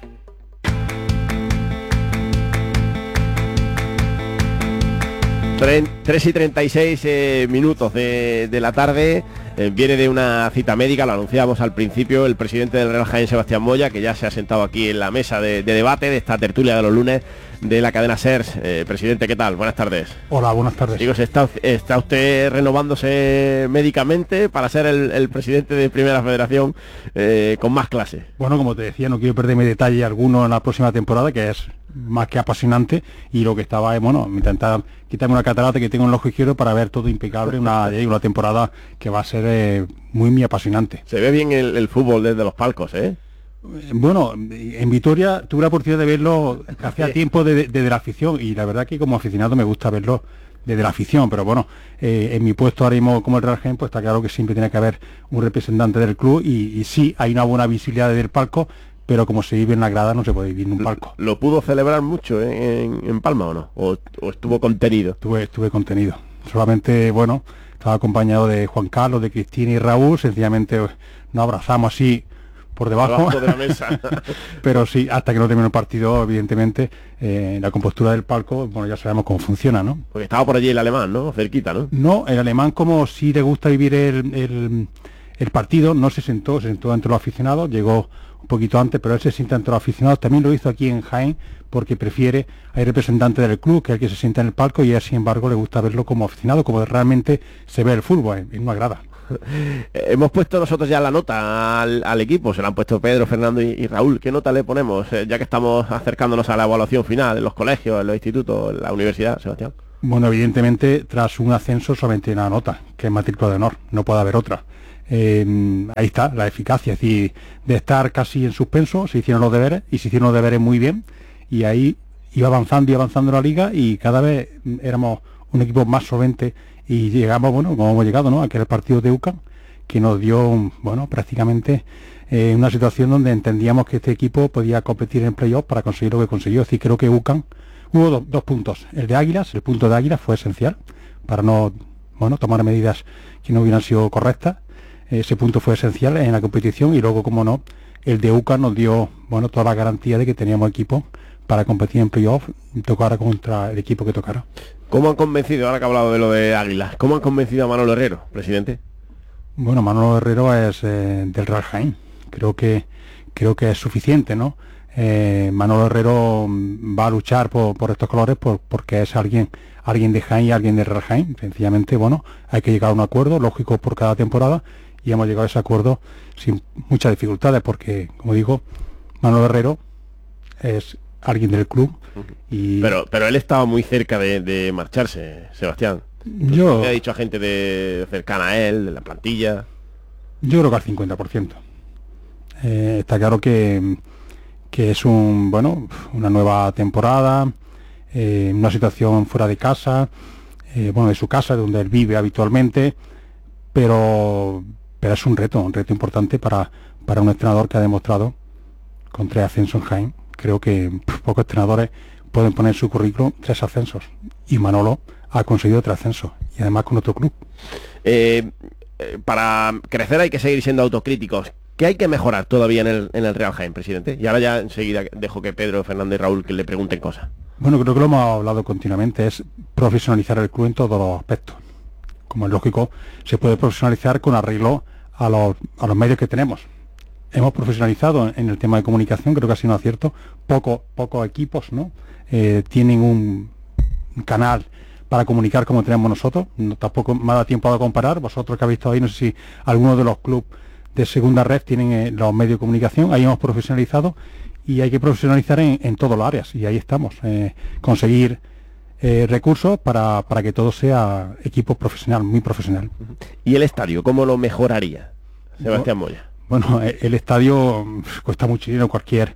[SPEAKER 3] 3:36 minutos de la tarde. Viene de una cita médica, lo anunciábamos al principio, el presidente del Real Jaén, Sebastián Moya, que ya se ha sentado aquí en la mesa de debate de esta tertulia de los lunes de la cadena SER. Presidente, ¿qué tal? Buenas tardes.
[SPEAKER 10] Hola, buenas tardes.
[SPEAKER 3] Digo, ¿está usted renovándose médicamente para ser el presidente de Primera Federación con más clase?
[SPEAKER 10] Bueno, como te decía, no quiero perderme detalle alguno en la próxima temporada, que es más que apasionante, y lo que estaba es, bueno, intentar quitarme una catarata que tengo en el ojo izquierdo para ver todo impecable, una temporada que va a ser muy apasionante.
[SPEAKER 3] Se ve bien el fútbol desde los palcos, ¿eh?
[SPEAKER 10] Bueno, en Vitoria tuve la oportunidad de verlo hacía tiempo desde la afición, y la verdad que como aficionado me gusta verlo desde la afición, pero bueno, en mi puesto ahora mismo como el Real Jaén, pues está claro que siempre tiene que haber un representante del club, y sí, hay una buena visibilidad desde el palco, pero como se vive en la grada no se puede vivir en un palco.
[SPEAKER 3] ¿Lo pudo celebrar mucho en Palma o no? ¿O estuvo contenido?
[SPEAKER 10] Estuve contenido. Solamente, bueno, estaba acompañado de Juan Carlos, de Cristina y Raúl, sencillamente nos abrazamos así por debajo
[SPEAKER 3] de la mesa.
[SPEAKER 10] Pero sí, hasta que no terminó el partido, evidentemente, la compostura del palco, bueno, ya sabemos cómo funciona, ¿no?
[SPEAKER 3] Porque estaba por allí el alemán, ¿no? Cerquita, ¿no?
[SPEAKER 10] No, el alemán, como sí le gusta vivir el partido, no se sentó entre los aficionados, llegó un poquito antes, pero él se sienta entre los aficionados. También lo hizo aquí en Jaén, porque prefiere, hay representantes del club, que es el que se sienta en el palco, y a él, sin embargo, le gusta verlo como aficionado, como realmente se ve el fútbol, en una grada.
[SPEAKER 3] Hemos puesto nosotros ya la nota al equipo, se la han puesto Pedro, Fernando y Raúl. ¿Qué nota le ponemos, ya que estamos acercándonos a la evaluación final en los colegios, en los institutos, en la universidad, Sebastián?
[SPEAKER 10] Bueno, evidentemente, tras un ascenso solamente hay una nota, que es matrícula de honor, no puede haber otra. Ahí está la eficacia, es decir, de estar casi en suspenso, se hicieron los deberes, y se hicieron los deberes muy bien, y ahí iba avanzando la liga, y cada vez éramos un equipo más solvente, y llegamos, bueno, como hemos llegado, ¿no?, a aquel partido de UCAM, que nos dio, bueno, prácticamente una situación donde entendíamos que este equipo podía competir en playoff para conseguir lo que consiguió. Es decir, creo que UCAM, hubo dos puntos. El punto de Águilas fue esencial para no, bueno, tomar medidas que no hubieran sido correctas. Ese punto fue esencial en la competición, y luego, como no, el de UCAM nos dio, bueno, toda la garantía de que teníamos equipo para competir en playoff y tocar contra el equipo que tocara.
[SPEAKER 3] ¿Cómo han convencido, ahora que ha hablado de lo de Águilas, cómo han convencido a Manolo Herrero, presidente?
[SPEAKER 10] Bueno, Manolo Herrero es del Real Jaén, creo que es suficiente, ¿no? Manolo Herrero va a luchar por estos colores porque es alguien de Jaén y alguien del Real Jaén. Sencillamente, bueno, hay que llegar a un acuerdo lógico por cada temporada, y hemos llegado a ese acuerdo sin muchas dificultades, porque, como digo, Manolo Herrero es alguien del club. Y
[SPEAKER 3] pero él estaba muy cerca de marcharse, Sebastián. ¿Qué ha dicho a gente cercana a él, de la plantilla?
[SPEAKER 10] Yo creo que al 50%. Está claro que es una nueva temporada, una situación fuera de casa, de su casa, de donde él vive habitualmente, pero es un reto importante para un entrenador que ha demostrado con 3 ascensos en Jaén. Creo que pocos entrenadores pueden poner en su currículum 3 ascensos, y Manolo ha conseguido 3 ascensos, y además con otro club.
[SPEAKER 3] Para crecer hay que seguir siendo autocríticos. ¿Qué hay que mejorar todavía en el Real Jaén, presidente? Y ahora ya enseguida dejo que Pedro, Fernando y Raúl que le pregunten cosas.
[SPEAKER 10] Bueno, creo que lo hemos hablado continuamente, es profesionalizar el club en todos los aspectos. Como es lógico, se puede profesionalizar con arreglo a los medios que tenemos. Hemos profesionalizado en el tema de comunicación, creo que ha sido un acierto. Pocos equipos, ¿no? Tienen un canal para comunicar como tenemos nosotros. Tampoco me ha dado tiempo a comparar. Vosotros que habéis estado ahí, no sé si algunos de los clubes de segunda red tienen los medios de comunicación. Ahí hemos profesionalizado, y hay que profesionalizar en todas las áreas, y ahí estamos. Conseguir recursos para que todo sea equipo profesional, muy profesional.
[SPEAKER 3] ¿Y el estadio cómo lo mejoraría, Sebastián Moya?
[SPEAKER 10] Bueno, el estadio cuesta mucho dinero, cualquier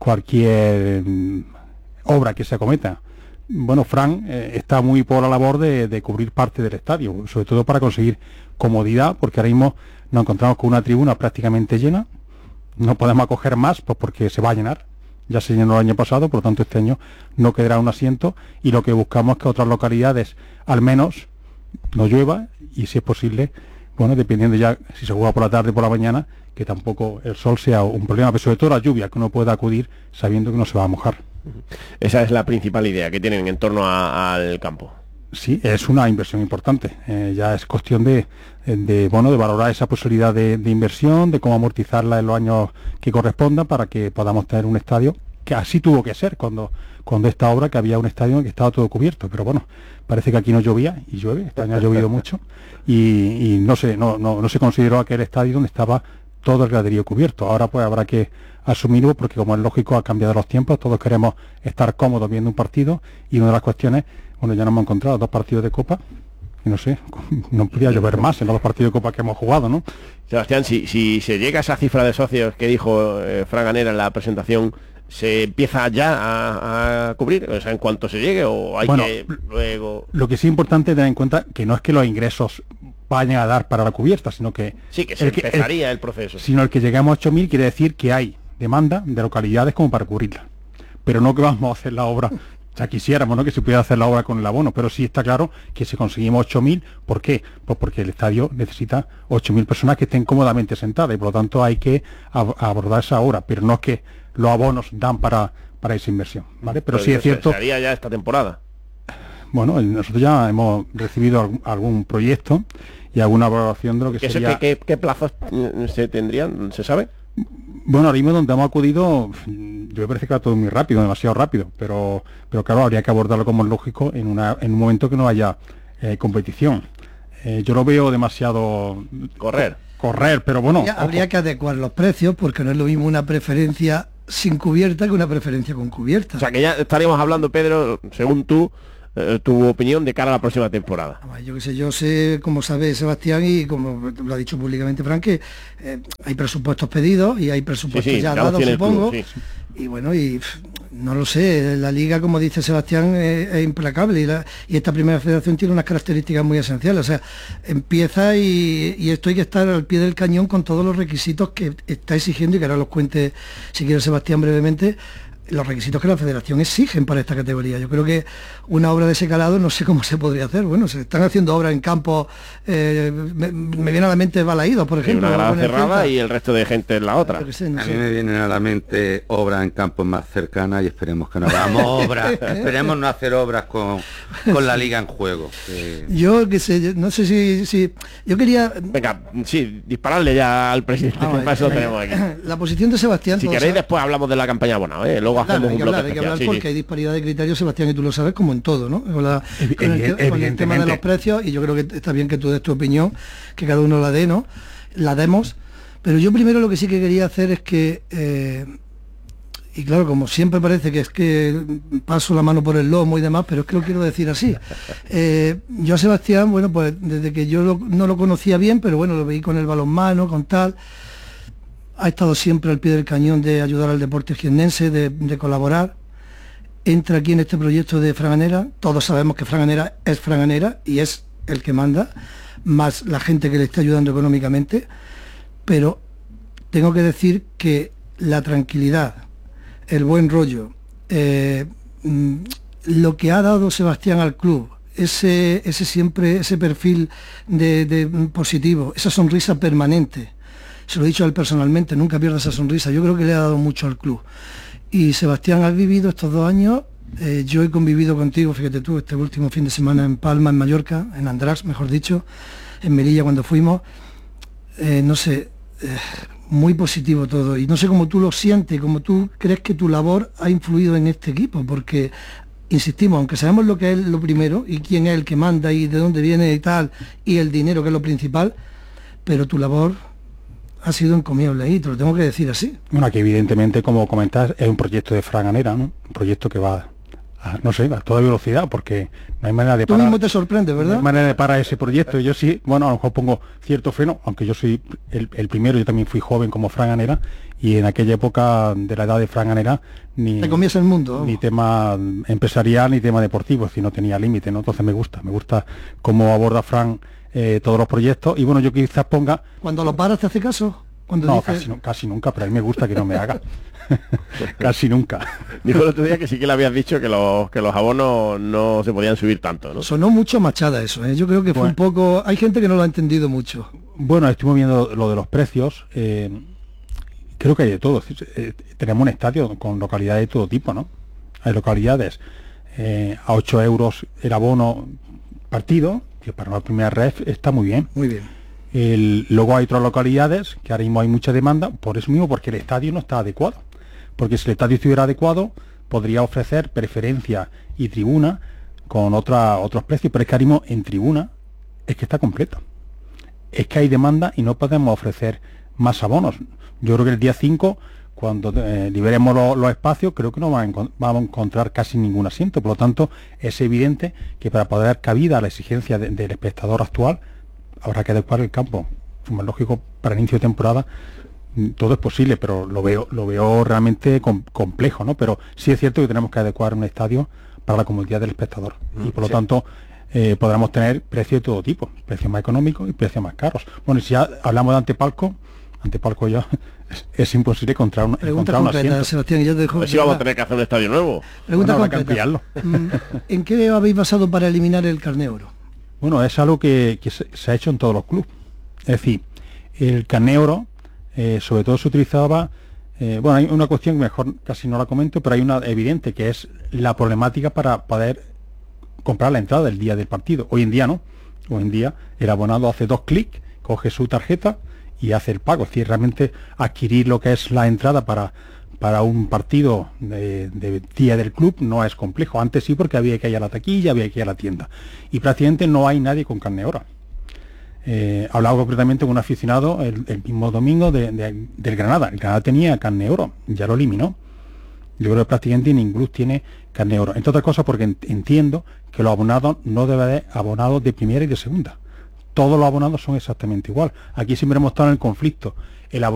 [SPEAKER 10] obra que se acometa. Bueno, Fran está muy por la labor de cubrir parte del estadio, sobre todo para conseguir comodidad, porque ahora mismo nos encontramos con una tribuna prácticamente llena. No podemos acoger más, pues porque se va a llenar. Ya se llenó el año pasado, por lo tanto este año no quedará un asiento, y lo que buscamos es que otras localidades al menos no llueva, y si es posible, bueno, dependiendo ya si se juega por la tarde o por la mañana, que tampoco el sol sea un problema, pero sobre todo la lluvia, que uno pueda acudir sabiendo que no se va a mojar.
[SPEAKER 3] Esa es la principal idea que tienen en torno al campo.
[SPEAKER 10] Sí, es una inversión importante. Ya es cuestión de valorar esa posibilidad de inversión, de cómo amortizarla en los años que corresponda, para que podamos tener un estadio, que así tuvo que ser cuando esta obra, que había un estadio en que estaba todo cubierto, pero bueno, parece que aquí no llovía, y llueve. Este año ha llovido mucho, y no se consideró aquel estadio donde estaba todo el graderío cubierto. Ahora pues habrá que asumirlo, porque como es lógico, ha cambiado los tiempos, todos queremos estar cómodos viendo un partido, y una de las cuestiones, bueno, ya nos hemos encontrado 2 partidos de Copa, y no sé, no podía llover más en los 2 partidos de Copa que hemos jugado, ¿no?
[SPEAKER 3] Sebastián, si se llega a esa cifra de socios que dijo Fran Ganera en la presentación, ¿se empieza ya a cubrir? O sea, ¿en cuanto se llegue, o hay que luego...?
[SPEAKER 10] Lo que sí es importante tener en cuenta que no es que los ingresos vayan a dar para la cubierta, sino que...
[SPEAKER 3] Sí, que se empezaría el proceso.
[SPEAKER 10] Sino el que lleguemos a 8.000 quiere decir que hay demanda de localidades como para cubrirla. Pero no que vamos a hacer la obra... Ya quisiéramos, ¿no?, que se pudiera hacer la obra con el abono, pero sí está claro que si conseguimos 8.000, ¿por qué? Pues porque el estadio necesita 8.000 personas que estén cómodamente sentadas, y por lo tanto hay que abordar esa obra, pero no es que los abonos dan para esa inversión, ¿vale? Pero sí es cierto...
[SPEAKER 3] ¿Se haría ya esta temporada?
[SPEAKER 10] Bueno, nosotros ya hemos recibido algún proyecto y alguna valoración de lo que sería...
[SPEAKER 3] ¿Qué plazos se tendrían? ¿Se sabe?
[SPEAKER 10] Bueno, ahora mismo donde hemos acudido, yo me parece que va todo muy rápido, demasiado rápido, pero claro, habría que abordarlo como es lógico en un momento que no haya competición. Yo lo veo demasiado...
[SPEAKER 3] Correr,
[SPEAKER 10] pero bueno...
[SPEAKER 4] Habría que adecuar los precios, porque no es lo mismo una preferencia sin cubierta que una preferencia con cubierta.
[SPEAKER 3] O sea, que ya estaríamos hablando, Pedro, según tú, tu opinión de cara a la próxima temporada.
[SPEAKER 4] Yo sé, como sabe Sebastián, y como lo ha dicho públicamente Fran, que hay presupuestos pedidos y hay presupuestos ya dados, supongo. Club, sí. Y bueno, y no lo sé, la liga, como dice Sebastián, es implacable, y esta primera federación tiene unas características muy esenciales. O sea, empieza y esto hay que estar al pie del cañón con todos los requisitos que está exigiendo, y que ahora los cuente, si quiere, Sebastián, brevemente, los requisitos que la federación exigen para esta categoría. Yo creo que una obra de ese calado no sé cómo se podría hacer. Bueno, se están haciendo obras en campos, me viene a la mente Balaídos, por ejemplo.
[SPEAKER 3] Una grada cerrada y el resto de gente en la otra.
[SPEAKER 6] A mí me vienen a la mente obras en campos más cercanas, y esperemos que no hagamos obras, esperemos no hacer obras con la liga en juego.
[SPEAKER 4] Yo que sé, no sé si yo quería...
[SPEAKER 3] Venga, sí, dispararle ya al presidente, que para eso lo tenemos aquí.
[SPEAKER 4] La posición de Sebastián...
[SPEAKER 3] Si queréis, después hablamos de la campaña abonado, Luego hacemos un bloque especial. Hay que hablar
[SPEAKER 4] porque hay disparidad de criterios, Sebastián, y tú lo sabes, como en todo, ¿no? Con el tema de los precios, y yo creo que está bien que tú des tu opinión, que cada uno la dé, ¿no? La demos, pero yo primero lo que sí que quería hacer es que, y claro, como siempre parece que es que paso la mano por el lomo y demás, pero es que lo quiero decir así. Yo a Sebastián, bueno, pues desde que yo no lo conocía bien, pero bueno, lo veí con el balonmano, con tal... Ha estado siempre al pie del cañón de ayudar al deporte jiennense, de colaborar. entra aquí en este proyecto de Franganera. Todos sabemos que Franganera es Franganera y es el que manda, más la gente que le está ayudando económicamente, pero tengo que decir que la tranquilidad, el buen rollo, lo que ha dado Sebastián al club, ese perfil de positivo, esa sonrisa permanente, se lo he dicho a él personalmente, nunca pierda esa sonrisa, yo creo que le ha dado mucho al club. Y Sebastián, has vivido estos 2 años, yo he convivido contigo, fíjate tú, este último fin de semana en Palma, en Mallorca, en András, mejor dicho, en Melilla cuando fuimos, no sé, muy positivo todo, y no sé cómo tú lo sientes, cómo tú crees que tu labor ha influido en este equipo, porque insistimos, aunque sabemos lo que es lo primero y quién es el que manda y de dónde viene y tal, y el dinero que es lo principal, pero tu labor ha sido encomiable y te lo tengo que decir así.
[SPEAKER 10] Bueno, aquí evidentemente, como comentas, es un proyecto de Franganera, ¿no? Un proyecto que va a toda velocidad, porque no hay manera de parar.
[SPEAKER 4] Tú mismo te sorprendes, ¿verdad?
[SPEAKER 10] No hay manera de parar ese proyecto. Yo sí, bueno, a lo mejor pongo cierto freno, aunque yo soy el primero, yo también fui joven como Franganera, y en aquella época de la edad de Franganera ni
[SPEAKER 4] te comías el mundo,
[SPEAKER 10] ni tema empresarial ni tema deportivo, si no tenía límite, ¿no? Entonces me gusta cómo aborda Fran todos los proyectos, y bueno, yo quizás ponga...
[SPEAKER 4] ¿Cuando lo paras te hace caso? Cuando
[SPEAKER 10] no,
[SPEAKER 4] dice...
[SPEAKER 10] casi nunca, pero a mí me gusta que no me haga. Casi nunca.
[SPEAKER 3] Dijo el otro día que sí que le habías dicho que los abonos no se podían subir tanto, ¿no?
[SPEAKER 4] Sonó mucho Machada eso, ¿eh? Yo creo que fue un poco... Hay gente que no lo ha entendido mucho.
[SPEAKER 10] Bueno, estuvimos viendo lo de los precios. Creo que hay de todo. Tenemos un estadio con localidades de todo tipo, ¿no? Hay localidades a 8 euros el abono partido, que para una primera ref está muy bien.
[SPEAKER 4] Muy bien.
[SPEAKER 10] Luego hay otras localidades que ahora mismo hay mucha demanda, por eso mismo, porque el estadio no está adecuado. Porque si el estadio estuviera adecuado, podría ofrecer preferencia y tribuna con otros precios, pero es que ahora mismo en tribuna es que está completo. Es que hay demanda y no podemos ofrecer más abonos. Yo creo que el día 5, cuando liberemos los espacios, creo que no vamos a encontrar casi ningún asiento. Por lo tanto, es evidente que para poder dar cabida a la exigencia del espectador actual, habrá que adecuar el campo. Como es lógico, para el inicio de temporada todo es posible, pero lo veo realmente complejo, ¿no? Pero sí es cierto que tenemos que adecuar un estadio para la comodidad del espectador. Y por lo tanto, podremos tener precios de todo tipo, precios más económicos y precios más caros. Bueno, y si ya hablamos de antepalco ya es imposible encontrar un asiento.
[SPEAKER 4] Sebastián, y yo te dejo,
[SPEAKER 3] pues si vamos a tener que hacer un estadio nuevo.
[SPEAKER 4] Pregunta concreta. ¿En qué habéis basado para eliminar el carné oro?
[SPEAKER 10] Bueno, es algo que se ha hecho en todos los clubes. Es decir, el carné oro, sobre todo se utilizaba... bueno, hay una cuestión que mejor casi no la comento, pero hay una evidente, que es la problemática para poder comprar la entrada el día del partido. Hoy en día no. Hoy en día el abonado hace 2 clics, coge su tarjeta y hace el pago. Es decir, realmente adquirir lo que es la entrada para un partido de día del club no es complejo. Antes sí, porque había que ir a la taquilla, había que ir a la tienda. Y prácticamente no hay nadie con carné oro. Hablaba concretamente con un aficionado el mismo domingo del Granada. El Granada tenía carné oro, ya lo eliminó. Yo creo que prácticamente ningún club tiene carné oro. Entre otras cosas porque entiendo que los abonados no deben de abonados de primera y de segunda. Todos los abonados son exactamente igual. Aquí siempre hemos estado en el conflicto. El